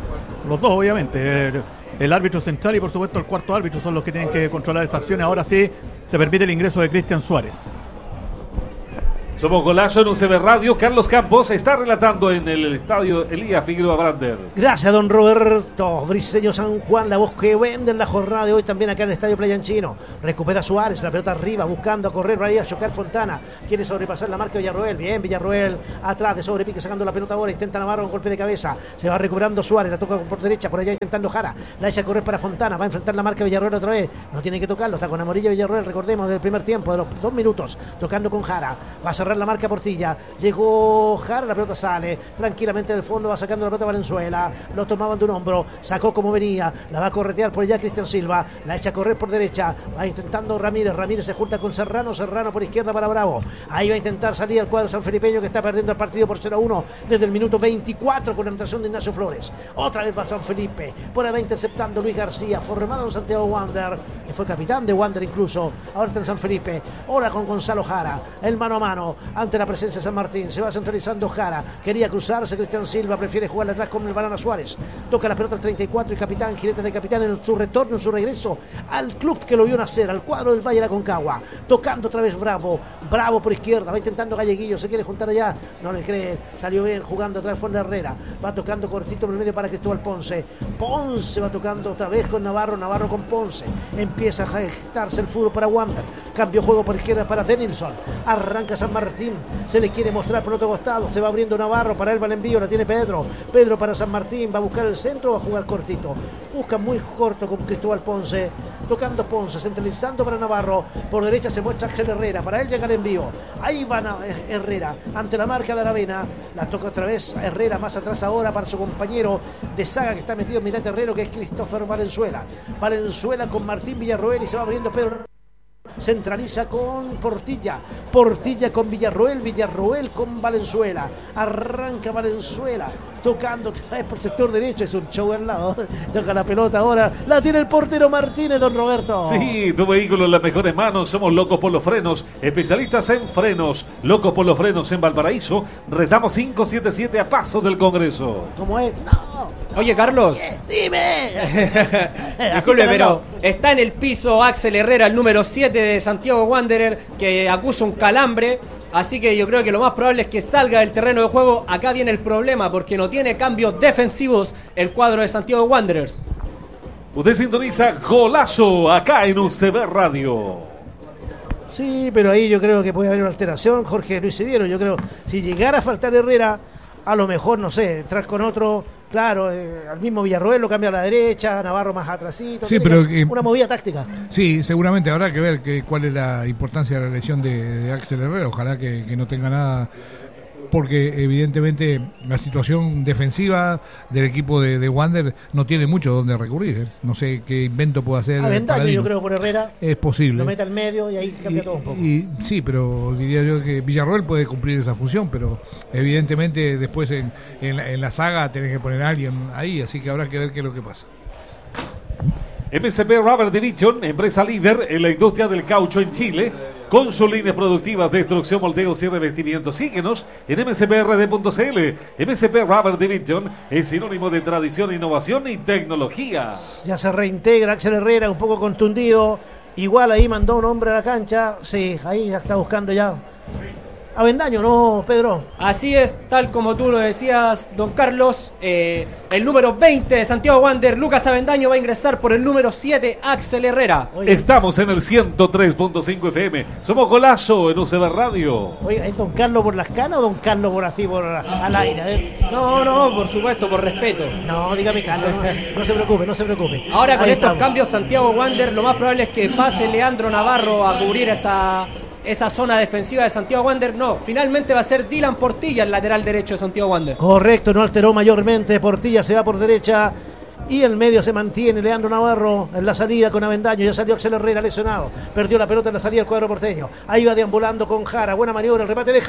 Los dos, obviamente. El, el árbitro central y por supuesto el cuarto árbitro son los que tienen que controlar esas acciones. Ahora sí se permite el ingreso de Cristian Suárez. Somos Golazo en U C B Radio. Carlos Campos está relatando en el estadio Elías Figueroa Brander. Gracias, don Roberto. Briseño San Juan, la voz que vende en la jornada de hoy también acá en el estadio Playa Anchino. Recupera Suárez, la pelota arriba, buscando a correr, va a chocar Fontana. Quiere sobrepasar la marca de Villarroel. Bien, Villarroel atrás de sobrepique, sacando la pelota ahora. Intenta Navarro con golpe de cabeza. Se va recuperando Suárez, la toca por derecha, por allá intentando Jara. La echa a correr para Fontana, va a enfrentar la marca de Villarroel otra vez. No tiene que tocarlo, está con Amorillo Villarroel, recordemos, del primer tiempo, de los dos minutos. Tocando con Jara. Va a cerrar la marca Portilla. Llegó Jara, la pelota sale tranquilamente del fondo, va sacando la pelota Valenzuela, lo tomaban de un hombro, sacó como venía, la va a corretear por allá Cristian Silva, la echa a correr por derecha, va intentando Ramírez, Ramírez se junta con Serrano, Serrano por izquierda para Bravo, ahí va a intentar salir el cuadro sanfelipeño que está perdiendo el partido por cero a uno desde el minuto veinticuatro con la anotación de Ignacio Flores. Otra vez va San Felipe, por ahí va interceptando Luis García, formado en Santiago Wander, que fue capitán de Wander incluso, ahora está en San Felipe, ahora con Gonzalo Jara, el mano a mano ante la presencia de San Martín, se va centralizando Jara, quería cruzarse Cristian Silva, prefiere jugarle atrás con el Banana Suárez, toca la pelota al treinta y cuatro y capitán, Girete de capitán en su retorno, en su regreso al club que lo vio nacer, al cuadro del Valle de la Concagua, tocando otra vez Bravo, Bravo por izquierda, va intentando Galleguillo, se quiere juntar allá, no le cree, salió bien jugando otra vez Fuente Herrera, va tocando cortito por el medio para Cristóbal Ponce, Ponce va tocando otra vez con Navarro, Navarro con Ponce, empieza a gestarse el fútbol para Wander, cambio juego por izquierda para Denilson, arranca San Martín, se le quiere mostrar por otro costado, se va abriendo Navarro, para él va el envío, la tiene Pedro, Pedro para San Martín, va a buscar el centro, va a jugar cortito, busca muy corto con Cristóbal Ponce, tocando Ponce, centralizando para Navarro, por derecha se muestra Ángel Herrera, para él llega el envío, ahí va Herrera, ante la marca de Aravena, la toca otra vez Herrera, más atrás ahora para su compañero de saga que está metido en mitad terreno, que es Christopher Valenzuela, Valenzuela con Martín Villarroel y se va abriendo Pedro. Centraliza con Portilla, Portilla con Villarroel, Villarroel con Valenzuela, arranca Valenzuela, tocando por sector derecho, es un show al lado, toca la pelota ahora, la tiene el portero Martínez, don Roberto. Sí, tu vehículo en las mejores manos, somos Locos por los Frenos, especialistas en frenos, Locos por los Frenos en Valparaíso, retamos cinco siete siete a pasos del Congreso. ¿Cómo es? No. Oye, Carlos. Dime. Disculpe, pero está en el piso Axel Herrera, el número siete de Santiago Wanderer, que acusa un calambre. Así que yo creo que lo más probable es que salga del terreno de juego. Acá viene el problema, porque no tiene cambios defensivos el cuadro de Santiago Wanderers. Usted sintoniza Golazo acá en U C B Radio. Sí, pero ahí yo creo que puede haber una alteración, Jorge Luis Siviero. Yo creo, si llegara a faltar Herrera, a lo mejor, no sé, entrar con otro, claro, eh, al mismo Villarroel lo cambia a la derecha, Navarro más atrasito, sí, pero que, una movida táctica. Sí, seguramente habrá que ver que, cuál es la importancia de la lesión de, de Axel Herrera, ojalá que, que no tenga nada, porque evidentemente la situación defensiva del equipo de, de Wander no tiene mucho donde recurrir, ¿eh? No sé qué invento puede hacer. Avendaño, yo creo, por Herrera. Es posible. Lo mete al medio y ahí cambia y, todo un poco. Y, sí, pero diría yo que Villarroel puede cumplir esa función, pero evidentemente después en, en, la, en la saga tenés que poner a alguien ahí, así que habrá que ver qué es lo que pasa. M C P Rubber Division, empresa líder en la industria del caucho en Chile, con sus líneas productivas de extrusión, moldeo y revestimiento. Síguenos en m c p r d punto c l. M C P Rubber Division es sinónimo de tradición, innovación y tecnología. Ya se reintegra Axel Herrera, un poco contundido. Igual ahí mandó un hombre a la cancha. Sí, ahí ya está buscando ya Avendaño, ¿no, Pedro? Así es, tal como tú lo decías, don Carlos. Eh, el número veinte de Santiago Wander, Lucas Avendaño, va a ingresar por el número siete, Axel Herrera. Oye, estamos en el ciento tres punto cinco F M. Somos Golazo en U C B Radio. Oiga, ¿es don Carlos por las canas o don Carlos por así, por al aire? A ver. No, no, por supuesto, por respeto. No, dígame Carlos, no, no se preocupe, no se preocupe. Ahora con Ahí estos estamos. cambios, Santiago Wander, lo más probable es que pase Leandro Navarro a cubrir esa... esa zona defensiva de Santiago Wander. No, finalmente va a ser Dylan Portilla el lateral derecho de Santiago Wander. Correcto, no alteró mayormente, Portilla se va por derecha Y el medio se mantiene Leandro Navarro en la salida con Avendaño. Ya salió Axel Herrera lesionado. Perdió la pelota en la salida del cuadro porteño. Ahí va deambulando con Jara. Buena maniobra, el remate de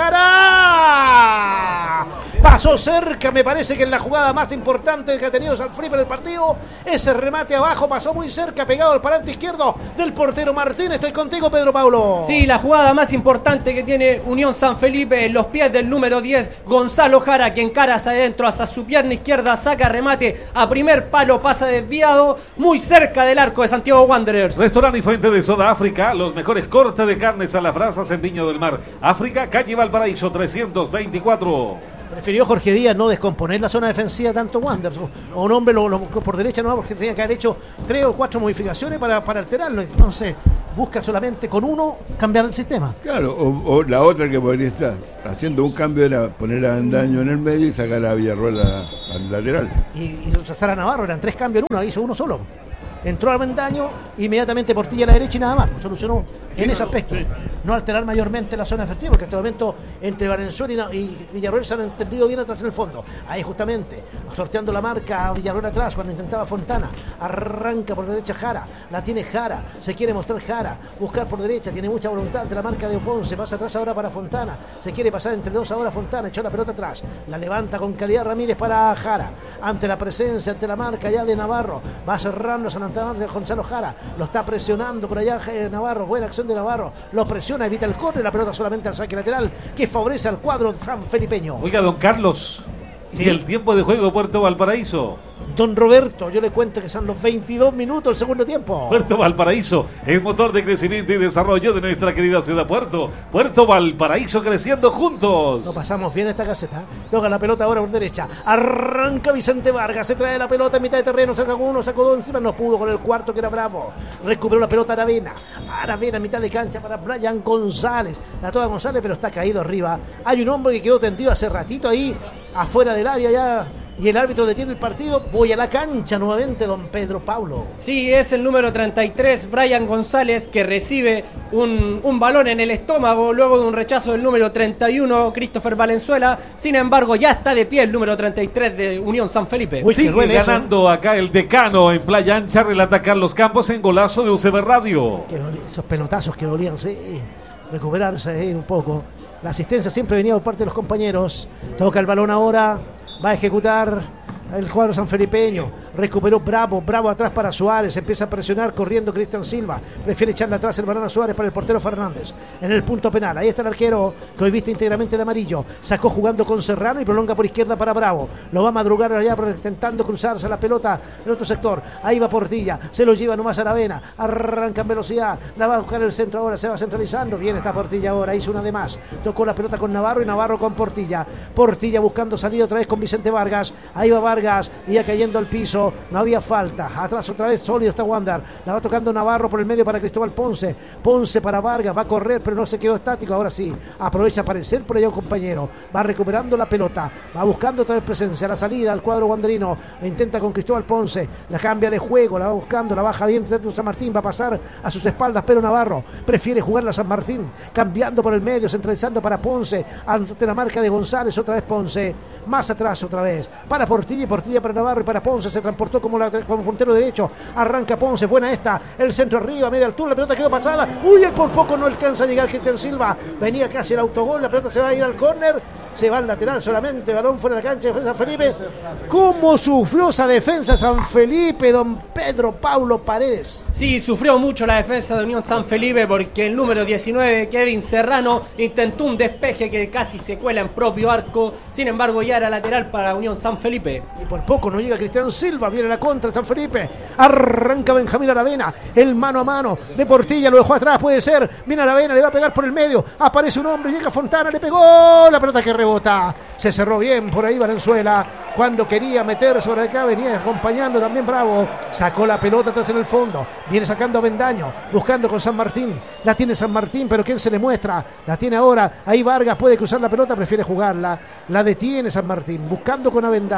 Jara. Pasó cerca, me parece que en la jugada más importante que ha tenido San Felipe en el partido. Ese remate abajo pasó muy cerca, pegado al parante izquierdo del portero Martín. Estoy contigo, Pedro Paulo. Sí, la jugada más importante que tiene Unión San Felipe en los pies del número diez, Gonzalo Jara, que encara hacia adentro, hacia su pierna izquierda, saca remate a primer palo. Pasa desviado muy cerca del arco de Santiago Wanderers. Restaurante y fuente de soda África, los mejores cortes de carnes a las brasas en Viña del Mar. África, calle Valparaíso trescientos veinticuatro. Prefirió Jorge Díaz no descomponer la zona defensiva tanto Wanderers. O un hombre lo, lo, por derecha no, porque tenía que haber hecho tres o cuatro modificaciones para, para alterarlo. Entonces busca solamente con uno cambiar el sistema. Claro, o, o la otra que podría estar haciendo un cambio era poner a Avendaño en el medio y sacar a Villarroel a, al lateral. Y, y rechazar a Navarro, eran tres cambios en uno, hizo uno solo. Entró Avendaño, inmediatamente Portilla a la derecha y nada más. Solucionó en ese aspecto. No alterar mayormente la zona defensiva, porque en este momento entre Valenzuela y Villarroel se han entendido bien atrás en el fondo. Ahí justamente, sorteando la marca a Villarroel atrás cuando intentaba Fontana. Arranca por derecha Jara, la tiene Jara, se quiere mostrar Jara, buscar por derecha, tiene mucha voluntad ante la marca de Oponce, pasa atrás ahora para Fontana, se quiere pasar entre dos ahora Fontana, echó la pelota atrás, la levanta con calidad Ramírez para Jara, ante la presencia, ante la marca ya de Navarro, va cerrando San Antonio de Gonzalo Jara, lo está presionando por allá eh, Navarro, buena acción de Navarro, lo presiona, evita el córner, la pelota solamente al saque lateral que favorece al cuadro sanfelipeño. Oiga, don Carlos, ¿y ¿sí? el tiempo de juego de Puerto Valparaíso? Don Roberto, yo le cuento que son los veintidós minutos del segundo tiempo. Puerto Valparaíso es motor de crecimiento y desarrollo de nuestra querida ciudad Puerto. Puerto Valparaíso creciendo juntos. Lo pasamos bien esta caseta. Toca la pelota ahora por derecha. Arranca Vicente Vargas. Se trae la pelota en mitad de terreno. Saca uno, sacó dos encima. No pudo con el cuarto que era Bravo. Recuperó la pelota Aravena. Aravena en mitad de cancha para Brian González. La toca González, pero está caído arriba. Hay un hombre que quedó tendido hace ratito ahí, afuera del área ya. Y el árbitro detiene el partido. Voy a la cancha nuevamente, don Pedro Paulo. Sí, es el número treinta y tres, Brian González, que recibe un, un balón en el estómago luego de un rechazo del número treinta y uno, Christopher Valenzuela. Sin embargo, ya está de pie el número treinta y tres de Unión San Felipe. Uy, sigue ganando eso. Acá el decano en Playa Ancha, relata Carlos Campos en golazo de U C B Radio. Que doli- esos pelotazos que dolían, sí, recuperarse eh, un poco. La asistencia siempre venía por parte de los compañeros. Toca el balón ahora. Va a ejecutar el cuadro sanfelipeño. Recuperó Bravo. Bravo atrás para Suárez. Empieza a presionar corriendo Cristian Silva. Prefiere echarle atrás el balón a Suárez para el portero Fernández. En el punto penal. Ahí está el arquero que hoy viste íntegramente de amarillo. Sacó jugando con Serrano y prolonga por izquierda para Bravo. Lo va a madrugar allá intentando cruzarse la pelota en otro sector. Ahí va Portilla. Se lo lleva nomás a Aravena. Arranca en velocidad. La va a buscar el centro ahora. Se va centralizando. Bien está Portilla ahora. Hizo una de más. Tocó la pelota con Navarro y Navarro con Portilla. Portilla buscando salida otra vez con Vicente Vargas. Ahí va Vargas. Y ya cayendo al piso. No había falta. Atrás otra vez sólido está Wander. La va tocando Navarro por el medio para Cristóbal Ponce. Ponce para Vargas. Va a correr pero no se quedó estático. Ahora sí. Aprovecha a aparecer por allá un compañero. Va recuperando la pelota. Va buscando otra vez presencia. La salida al cuadro wanderino. La intenta con Cristóbal Ponce. La cambia de juego. La va buscando. La baja bien de San Martín. Va a pasar a sus espaldas. Pero Navarro prefiere jugarla a San Martín. Cambiando por el medio. Centralizando para Ponce. Ante la marca de González. Otra vez Ponce. Más atrás otra vez. Para Portilla y Portilla para Navarro y para Ponce. Se transportó como, la, como puntero derecho. Arranca Ponce. Buena esta. El centro arriba. Media altura. La pelota quedó pasada. Uy, el por poco no alcanza a llegar Cristian Silva. Venía casi el autogol. La pelota se va a ir al córner. Se va al lateral solamente. Balón fuera de la cancha de San Felipe. ¿Cómo sufrió esa defensa San Felipe, don Pedro Paulo Paredes? Sí, sufrió mucho la defensa de Unión San Felipe porque el número diecinueve, Kevin Serrano, intentó un despeje que casi se cuela en propio arco. Sin embargo, ya era lateral para Unión San Felipe. Y por poco no llega Cristian Silva. Viene la contra de San Felipe. Arranca Benjamín Aravena. El mano a mano de Portilla. Lo dejó atrás. Puede ser. Viene Aravena. Le va a pegar por el medio. Aparece un hombre. Llega Fontana. Le pegó. La pelota que rebota. Se cerró bien por ahí Valenzuela. Cuando quería meterse por acá. Venía acompañando también Bravo. Sacó la pelota atrás en el fondo. Viene sacando a Avendaño. Buscando con San Martín. La tiene San Martín. Pero ¿quién se le muestra? La tiene ahora. Ahí Vargas puede cruzar la pelota. Prefiere jugarla. La detiene San Martín. Buscando con Avendaño. ¿Quién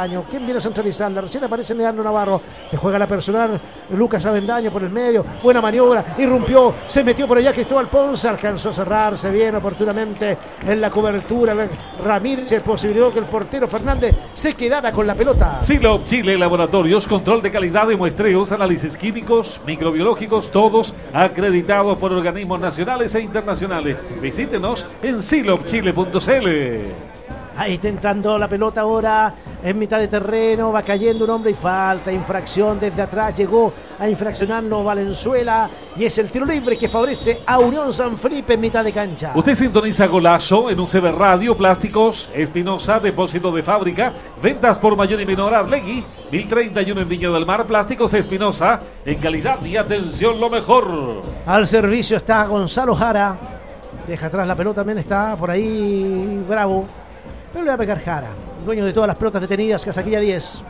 viene a centralizarla. Recién aparece Leandro Navarro, que juega la personal. Lucas Avendaño por el medio. Buena maniobra. Irrumpió. Se metió por allá Cristóbal Ponce. Alcanzó a cerrarse bien oportunamente en la cobertura. Ramírez, posibilidad que el portero Fernández se quedara con la pelota. Silop Chile Laboratorios, control de calidad de muestreos, análisis químicos, microbiológicos, todos acreditados por organismos nacionales e internacionales. Visítenos en silop chile punto c l. Ahí intentando la pelota ahora en mitad de terreno, va cayendo un hombre y falta, infracción desde atrás, llegó a infraccionarnos Valenzuela y es el tiro libre que favorece a Unión San Felipe en mitad de cancha. Usted sintoniza Golazo en U C B Radio, Plásticos Espinosa, depósito de fábrica, ventas por mayor y menor Arlegui, mil treinta y uno en Viña del Mar. Plásticos Espinosa, en calidad y atención lo mejor. Al servicio está Gonzalo Jara, deja atrás la pelota, también está por ahí Bravo. Pero le va a pegar Jara, dueño de todas las pelotas detenidas, Casaquilla diez.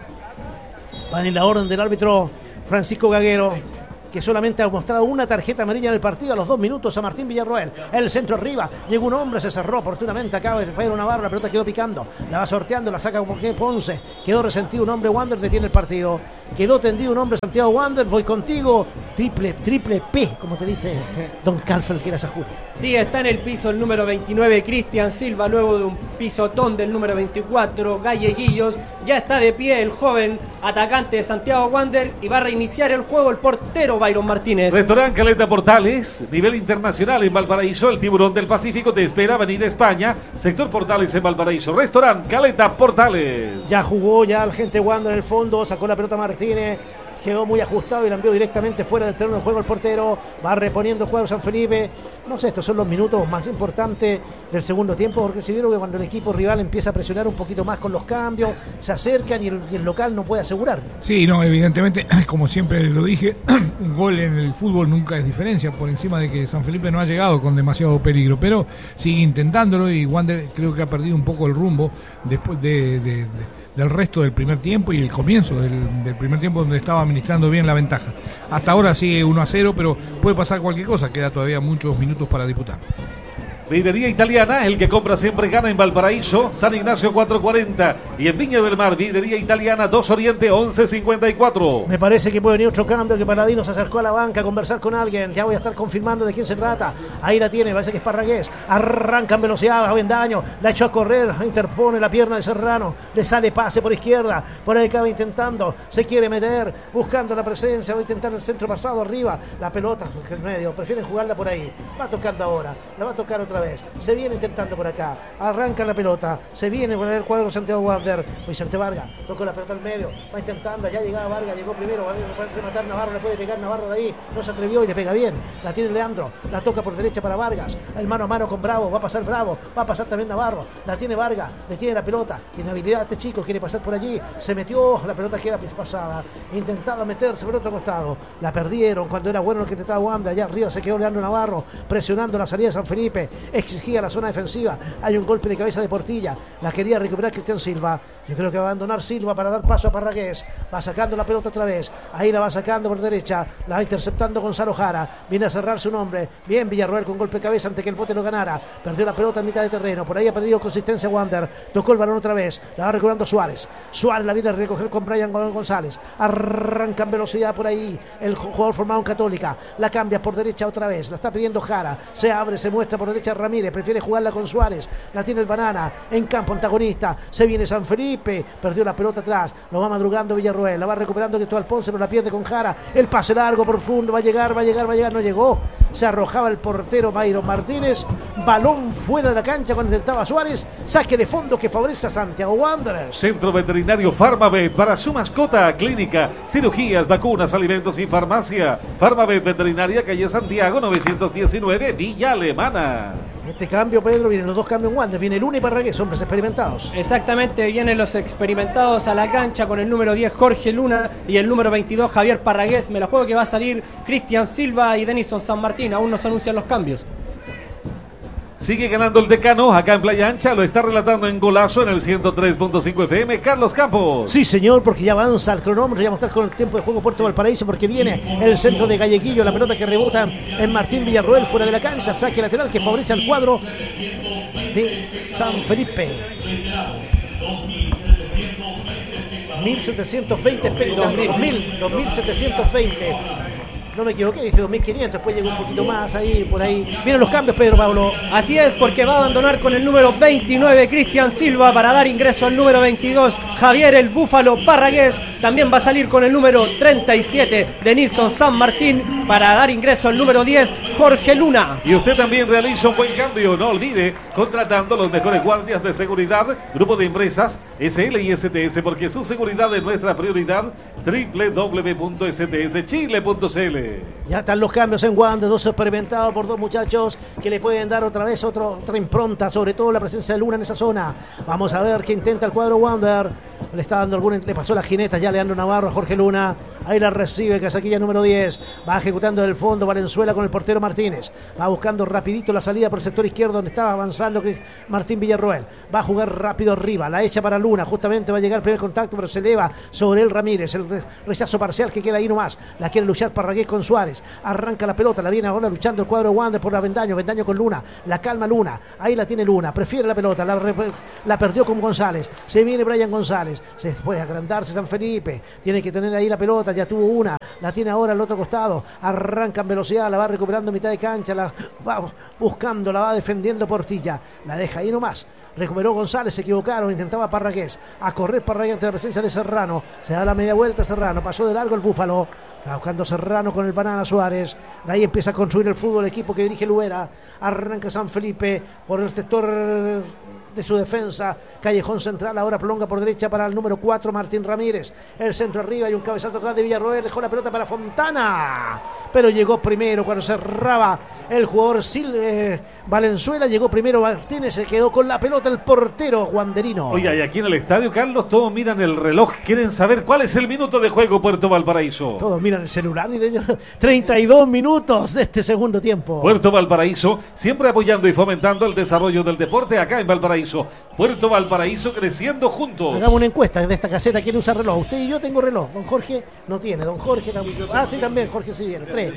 Van en la orden del árbitro Francisco Gaguero, que solamente ha mostrado una tarjeta amarilla en el partido a los dos minutos a Martín Villarroel. El centro arriba, llegó un hombre, se cerró oportunamente, acaba de Pedro Navarro, la pelota quedó picando, la va sorteando, la saca como que Ponce, quedó resentido un hombre, Wander detiene el partido, quedó tendido un hombre, Santiago Wander, voy contigo, triple, triple P, como te dice Don Calfel, que era Sajuri. Sí, está en el piso el número veintinueve, Cristian Silva, luego de un pisotón del número veinticuatro, Galleguillos. Ya está de pie el joven atacante de Santiago Wander y va a reiniciar el juego el portero Byron Martínez. Restaurante Caleta Portales, nivel internacional en Valparaíso, el Tiburón del Pacífico te espera, Avenida España, sector Portales en Valparaíso. Restaurante Caleta Portales. Ya jugó ya el gente Wander en el fondo, sacó la pelota Martínez. Quedó muy ajustado y la envió directamente fuera del terreno de juego el portero. Va reponiendo el cuadro San Felipe. No sé, estos son los minutos más importantes del segundo tiempo, porque si vieron que cuando el equipo rival empieza a presionar un poquito más con los cambios, se acercan y el, y el local no puede asegurar. Sí, no, evidentemente, como siempre lo dije, un gol en el fútbol nunca es diferencia, por encima de que San Felipe no ha llegado con demasiado peligro, pero sigue intentándolo y Wander creo que ha perdido un poco el rumbo después de... de, de del resto del primer tiempo y el comienzo del, del primer tiempo, donde estaba administrando bien la ventaja. Hasta ahora sigue uno a cero, pero puede pasar cualquier cosa, queda todavía muchos minutos para disputar. Videría Italiana, el que compra siempre gana en Valparaíso, San Ignacio cuatrocientos cuarenta y en Viña del Mar, Videría Italiana dos Oriente once cincuenta y cuatro. Me parece que puede venir otro cambio, que Paladino se acercó a la banca a conversar con alguien, ya voy a estar confirmando de quién se trata. Ahí la tiene, parece que es Parragués, arranca en velocidad, Avendaño, la echó a correr, interpone la pierna de Serrano, le sale pase por izquierda, por ahí acaba intentando, se quiere meter, buscando la presencia, va a intentar el centro pasado arriba, la pelota en el medio, prefieren jugarla por ahí, va tocando ahora, la va a tocar otra vez, se viene intentando por acá, arranca la pelota, se viene por el cuadro Santiago Wander, Vicente Vargas, tocó la pelota al medio, va intentando, ya llegaba Vargas, llegó primero, va a rematar Navarro, le puede pegar Navarro de ahí, no se atrevió y le pega bien, la tiene Leandro, la toca por derecha para Vargas, el mano a mano con Bravo, va a pasar Bravo, va a pasar también Navarro, la tiene Vargas, le tiene la pelota, tiene habilidad este chico, quiere pasar por allí, se metió, la pelota queda pasada, intentaba meterse por otro costado, la perdieron cuando era bueno el que intentaba Wander, allá arriba se quedó Leandro Navarro, presionando la salida de San Felipe, exigía la zona defensiva, hay un golpe de cabeza de Portilla, la quería recuperar Cristian Silva, yo creo que va a abandonar Silva para dar paso a Parragués, va sacando la pelota otra vez, ahí la va sacando por derecha, la va interceptando Gonzalo Jara, viene a cerrar su nombre, bien Villarroel con golpe de cabeza antes que el bote lo ganara, perdió la pelota en mitad de terreno, por ahí ha perdido consistencia Wander, tocó el balón otra vez, la va recuperando Suárez, Suárez la viene a recoger con Brian González, arranca en velocidad por ahí, el jugador formado en Católica, la cambia por derecha otra vez, la está pidiendo Jara, se abre, se muestra por derecha Ramírez, prefiere jugarla con Suárez, la tiene el Banana, en campo antagonista, se viene San Felipe, perdió la pelota atrás, lo va madrugando Villarroel, la va recuperando Cristóbal Ponce, pero la pierde con Jara, el pase largo, profundo, va a llegar, va a llegar, va a llegar, no llegó, se arrojaba el portero Byron Martínez, balón fuera de la cancha cuando intentaba Suárez, saque de fondo que favorece a Santiago Wanderers. Centro Veterinario Farmavet para su mascota, clínica, cirugías, vacunas, alimentos y farmacia. Farmavet Veterinaria, calle Santiago novecientos diecinueve, Villa Alemana. Este cambio, Pedro, vienen los dos cambios en Wander, viene el Luna y Parragués, hombres experimentados. Exactamente, vienen los experimentados a la cancha con el número diez Jorge Luna y el número veintidós Javier Parragués. Me la juego que va a salir Cristian Silva y Denison San Martín, aún no se anuncian los cambios. Sigue ganando el Decano acá en Playa Ancha, lo está relatando en Golazo en el ciento tres punto cinco F M, Carlos Campos. Sí, señor, porque ya avanza el cronómetro, ya vamos a estar con el tiempo de juego Puerto Valparaíso, porque viene el centro de Galleguillo, la pelota que rebota en Martín Villarroel fuera de la cancha, saque lateral que favorece al cuadro de San Felipe. mil setecientos veinte espectadores. dos mil setecientos veinte. No me equivoqué, dije dos mil quinientos, después llegó un poquito más ahí, por ahí. Vienen los cambios, Pedro Pablo. Así es, porque va a abandonar con el número veintinueve Cristian Silva para dar ingreso al número veintidós Javier el Búfalo Parragués. También va a salir con el número treinta y siete de Nilson San Martín para dar ingreso al número diez Jorge Luna. Y usted también realiza un buen cambio, no olvide, contratando los mejores guardias de seguridad, grupo de empresas S L y S T S, porque su seguridad es nuestra prioridad. doble u doble u doble u punto s t s chile punto c l. Ya están los cambios en Wander, dos experimentados por dos muchachos que le pueden dar otra vez otro, otra impronta, sobre todo la presencia de Luna en esa zona. Vamos a ver qué intenta el cuadro Wander. Le está dando algún, le pasó las jinetas ya Leandro Navarro a Jorge Luna. Ahí la recibe Casaquilla número diez. Va ejecutando del fondo Valenzuela con el portero Martínez. Va buscando rapidito la salida por el sector izquierdo donde estaba avanzando Martín Villarroel. Va a jugar rápido arriba. La echa para Luna. Justamente va a llegar el primer contacto, pero se eleva sobre el Ramírez. El rechazo parcial que queda ahí nomás. La quiere luchar Parragués con Suárez. Arranca la pelota. La viene ahora luchando el cuadro Wander por Avendaño. Avendaño con Luna. La calma Luna. Ahí la tiene Luna. Prefiere la pelota. La, la perdió con González. Se viene Brian González. Se puede agrandarse San Felipe. Tiene que tener ahí la pelota. Ya tuvo una, la tiene ahora al otro costado, arranca en velocidad, la va recuperando en mitad de cancha, la va buscando, la va defendiendo Portilla, la deja ahí nomás. Recuperó González, se equivocaron, intentaba Parragués, a correr Parragués ante la presencia de Serrano, se da la media vuelta Serrano, pasó de largo el Búfalo, está buscando Serrano con el Banana Suárez, de ahí empieza a construir el fútbol, el equipo que dirige Luera, arranca San Felipe por el sector de su defensa, Callejón central, ahora prolonga por derecha para el número cuatro Martín Ramírez, el centro arriba y un cabezazo atrás de Villarroel, dejó la pelota para Fontana, pero llegó primero cuando cerraba el jugador Sil, eh, Valenzuela, llegó primero Martínez, se quedó con la pelota el portero Wanderino. Oiga, y aquí en el estadio, Carlos, todos miran el reloj, quieren saber cuál es el minuto de juego Puerto Valparaíso. Todos miran el celular, diré yo. treinta y dos minutos de este segundo tiempo. Puerto Valparaíso, siempre apoyando y fomentando el desarrollo del deporte acá en Valparaíso. Puerto Valparaíso creciendo juntos. Hagamos una encuesta de esta caseta. ¿Quién usa reloj? Usted y yo tengo reloj. Don Jorge no tiene. Don Jorge también. Ah, sí, también. Jorge sí viene. Tres.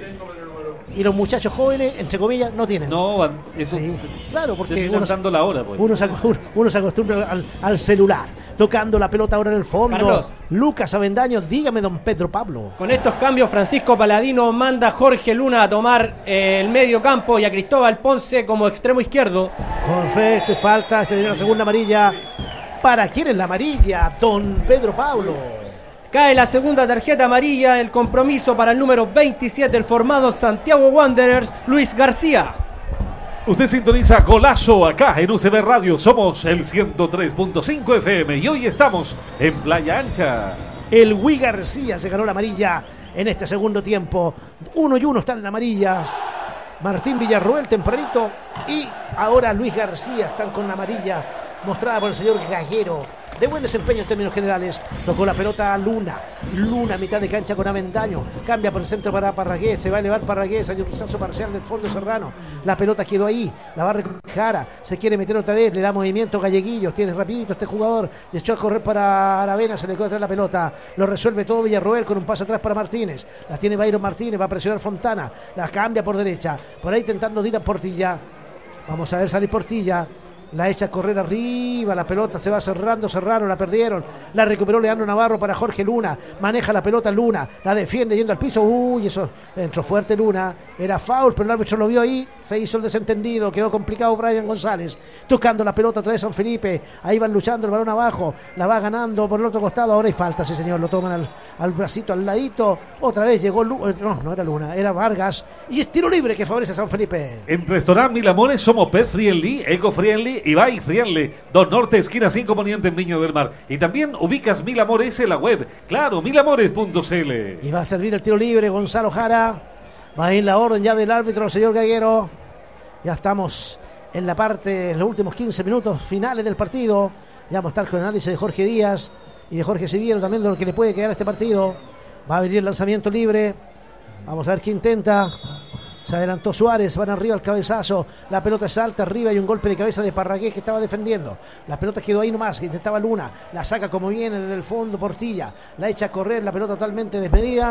Y los muchachos jóvenes, entre comillas, no tienen. No, eso. Sí, claro, porque uno, dando la hora, pues. uno, se, uno se acostumbra al, al celular. Tocando la pelota ahora en el fondo. Carlos. Lucas Avendaño, dígame, don Pedro Pablo. Con estos cambios, Francisco Paladino manda a Jorge Luna a tomar eh, el medio campo y a Cristóbal Ponce como extremo izquierdo. Perfecto, y falta, se viene la segunda amarilla. ¿Para quién es la amarilla? Don Pedro Pablo. Cae la segunda tarjeta amarilla, el compromiso para el número veintisiete, el formado Santiago Wanderers, Luis García. Usted sintoniza Golazo acá en U C B Radio, somos el ciento tres punto cinco F M y hoy estamos en Playa Ancha. El Luis García se ganó la amarilla en este segundo tiempo. Uno y uno están en amarillas. Martín Villarroel tempranito y ahora Luis García están con la amarilla mostrada por el señor Gallero. De buen desempeño en términos generales. Tocó la pelota a Luna. Luna, mitad de cancha con Avendaño. Cambia por el centro para Parragués. Se va a elevar Parragués. Hay un rechazo parcial del fondo Serrano. La pelota quedó ahí. La va a recoger Jara. Se quiere meter otra vez. Le da movimiento Galleguillos. Tiene rapidito este jugador. Y echó a correr para Aravena. Se le quedó atrás la pelota. Lo resuelve todo Villarroel con un pase atrás para Martínez. La tiene Byron Martínez. Va a presionar Fontana. La cambia por derecha. Por ahí intentando Dylan Portilla. Vamos a ver salir Portilla. La echa a correr arriba, la pelota se va cerrando, Serrano, la perdieron, la recuperó Leandro Navarro para Jorge Luna, maneja la pelota Luna, la defiende yendo al piso, uy, eso, entró fuerte Luna, era foul, pero el árbitro lo vio ahí, se hizo el desentendido, quedó complicado Brian González, tocando la pelota otra vez San Felipe, ahí van luchando el balón abajo, la va ganando por el otro costado, ahora hay falta, sí señor, lo toman al, al bracito, al ladito, otra vez llegó Luna, no, no era Luna, era Vargas, y es tiro libre que favorece a San Felipe. En Restaurant Mil Amores somos pet friendly, eco friendly y bike friendly. Dos Norte, esquina cinco Poniente en Viña del Mar. Y también ubicas Mil Amores en la web. Claro, mil amores punto c l. Y va a servir el tiro libre Gonzalo Jara. Va a ir la orden ya del árbitro, el señor Gaguero. Ya estamos en la parte, en los últimos quince minutos finales del partido. Ya vamos a estar con el análisis de Jorge Díaz y de Jorge Siviero también de lo que le puede quedar a este partido. Va a venir el lanzamiento libre. Vamos a ver qué intenta. Se adelantó Suárez, van arriba al cabezazo, la pelota salta arriba y un golpe de cabeza de Parragués que estaba defendiendo. La pelota quedó ahí nomás, que intentaba Luna, la saca como viene desde el fondo Portilla, la echa a correr, la pelota totalmente desmedida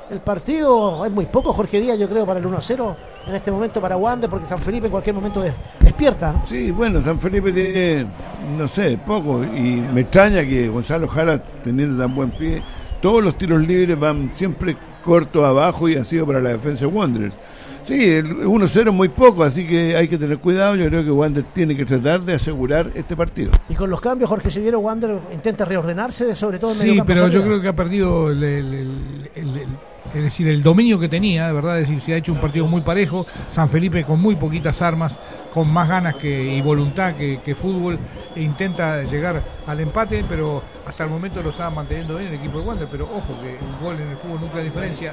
el partido es muy poco, Jorge Díaz, yo creo, para el uno a cero en este momento para Wander, porque San Felipe en cualquier momento de, despierta. Sí, bueno, San Felipe tiene, no sé, poco, y me extraña que Gonzalo Jara, teniendo tan buen pie, todos los tiros libres van siempre cortos abajo y ha sido para la defensa de Wanderers. Sí, el uno cero es muy poco, así que hay que tener cuidado. Yo creo que Wander tiene que tratar de asegurar este partido. Y con los cambios, Jorge Silviero, Wander intenta reordenarse, sobre todo en sí, medio campo. Sí, pero salida. yo creo que ha perdido el, el, el, el, el, es decir, el dominio que tenía, de verdad, es decir, se ha hecho un partido muy parejo. San Felipe con muy poquitas armas, con más ganas que y voluntad que, que fútbol, e intenta llegar al empate, pero hasta el momento lo estaba manteniendo bien el equipo de Wander. Pero ojo, que un gol en el fútbol nunca hay diferencia.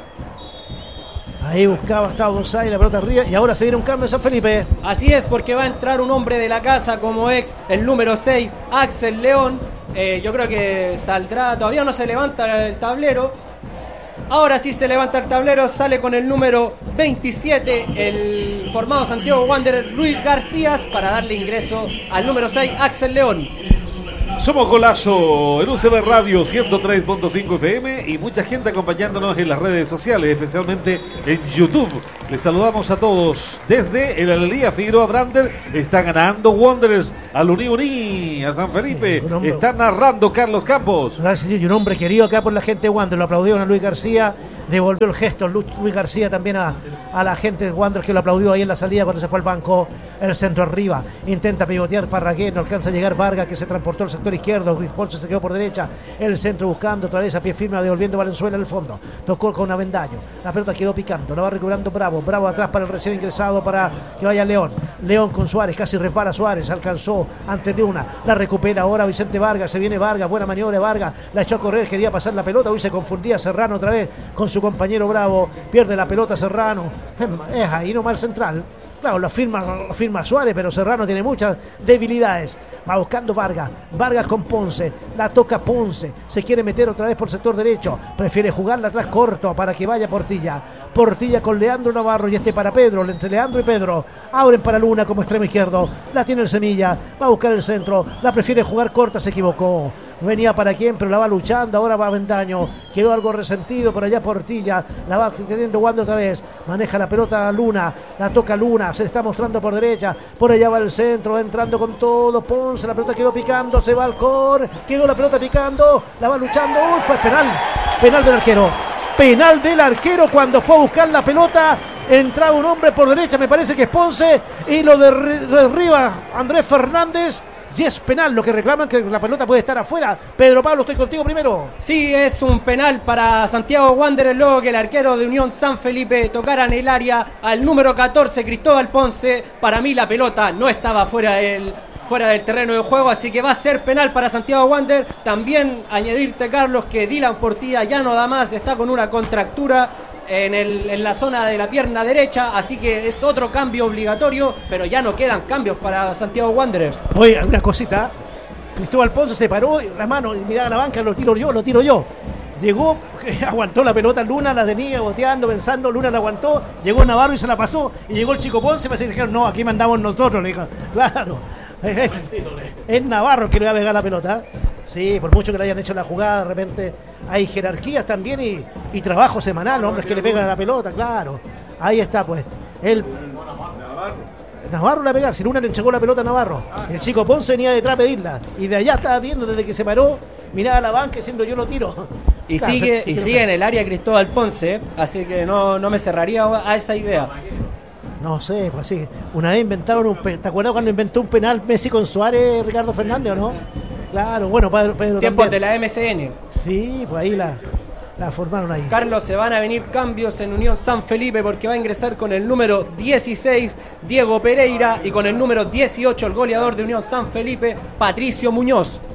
Ahí buscaba, estaba González, la pelota arriba, y ahora se viene un cambio en San Felipe. Así es, porque va a entrar un hombre de la casa como ex, el número seis, Axel León. Eh, yo creo que saldrá, todavía no se levanta el tablero. Ahora sí se levanta el tablero, sale con el número veintisiete, el formado Santiago Wanderers, Luis García, para darle ingreso al número seis, Axel León. Somos Golazo en U C B Radio ciento tres punto cinco F M y mucha gente acompañándonos en las redes sociales, especialmente en YouTube. Les saludamos a todos desde el Elías Figueroa Brander. Está ganando Wanderers al Uní Uní, a San Felipe. Sí, está narrando Carlos Campos. Y un hombre querido acá por la gente de Wanderers. Lo aplaudieron a Luis García. Devolvió el gesto Luis García también a, a la gente de Wanderers, que lo aplaudió ahí en la salida cuando se fue al banco. El centro arriba, intenta pivotear Parragué, no alcanza a llegar Vargas, que se transportó al sector izquierdo. Luis Ponce se quedó por derecha, el centro buscando otra vez a pie firme, devolviendo Valenzuela en el fondo, tocó con Avendaño, la pelota quedó picando, la va recuperando Bravo, Bravo atrás para el recién ingresado para que vaya León, León con Suárez, casi resbala Suárez, alcanzó ante Luna, la recupera ahora Vicente Vargas, se viene Vargas, buena maniobra de Vargas, la echó a correr, quería pasar la pelota, hoy se confundía Serrano otra vez con su compañero Bravo, pierde la pelota Serrano, es ahí nomás el central. Claro, lo firma, lo firma Suárez, pero Serrano tiene muchas debilidades. Va buscando Vargas, Vargas con Ponce, la toca Ponce, se quiere meter otra vez por el sector derecho, prefiere jugarla atrás corto para que vaya Portilla. Portilla con Leandro Navarro y este para Pedro, entre Leandro y Pedro, abren para Luna como extremo izquierdo, la tiene el Semilla, va a buscar el centro, la prefiere jugar corta, se equivocó. Venía para quién, pero la va luchando, ahora va Avendaño, quedó algo resentido por allá Portilla, la va teniendo Wander otra vez, maneja la pelota Luna, la toca Luna, se está mostrando por derecha, por allá va el centro, entrando con todo Ponce, la pelota quedó picando, se va al cor, quedó la pelota picando, la va luchando, uy, fue penal, penal del arquero, penal del arquero cuando fue a buscar la pelota, entraba un hombre por derecha, me parece que es Ponce, y lo derriba Andrés Fernández. Y es penal, lo que reclaman que la pelota puede estar afuera. Pedro Pablo, estoy contigo primero. Sí, es un penal para Santiago Wanderers, luego que el arquero de Unión San Felipe tocara en el área al número catorce, Cristóbal Ponce. Para mí la pelota no estaba fuera del, fuera del terreno de juego, así que va a ser penal para Santiago Wanderers. También añadirte, Carlos, que Dylan Portilla ya no da más, está con una contractura En, el, en la zona de la pierna derecha, así que es otro cambio obligatorio, pero ya no quedan cambios para Santiago Wanderers. Oye, una cosita, Cristóbal Ponce se paró, la mano, y miraba a la banca, lo tiro yo, lo tiro yo. Llegó, aguantó la pelota, Luna la tenía boteando, pensando, Luna la aguantó, llegó Navarro y se la pasó, y llegó el chico Ponce, y dijeron, no, aquí mandamos nosotros, le dijo, claro, es, es Navarro que le va a pegar la pelota. Sí, por mucho que le hayan hecho la jugada, de repente hay jerarquías también y, y trabajo semanal, hombres que le pegan a la pelota, claro. Ahí está, pues, el Navarro le va a pegar, si Luna le entregó la pelota a Navarro, el chico Ponce venía detrás a pedirla, y de allá estaba viendo desde que se paró, miraba a la banca diciendo yo lo tiro. Y claro, sigue, y sigue en el área Cristóbal Ponce, así que no, no me cerraría a esa idea. No sé, pues sí, una vez inventaron un penal, ¿te acuerdas cuando inventó un penal Messi con Suárez, Ricardo Fernández o no? Claro, bueno, Pedro, Pedro tiempos también. De la M C N. Sí, pues ahí la, la formaron ahí. Carlos, se van a venir cambios en Unión San Felipe porque va a ingresar con el número dieciséis Diego Pereira y con el número dieciocho el goleador de Unión San Felipe, Patricio Muñoz.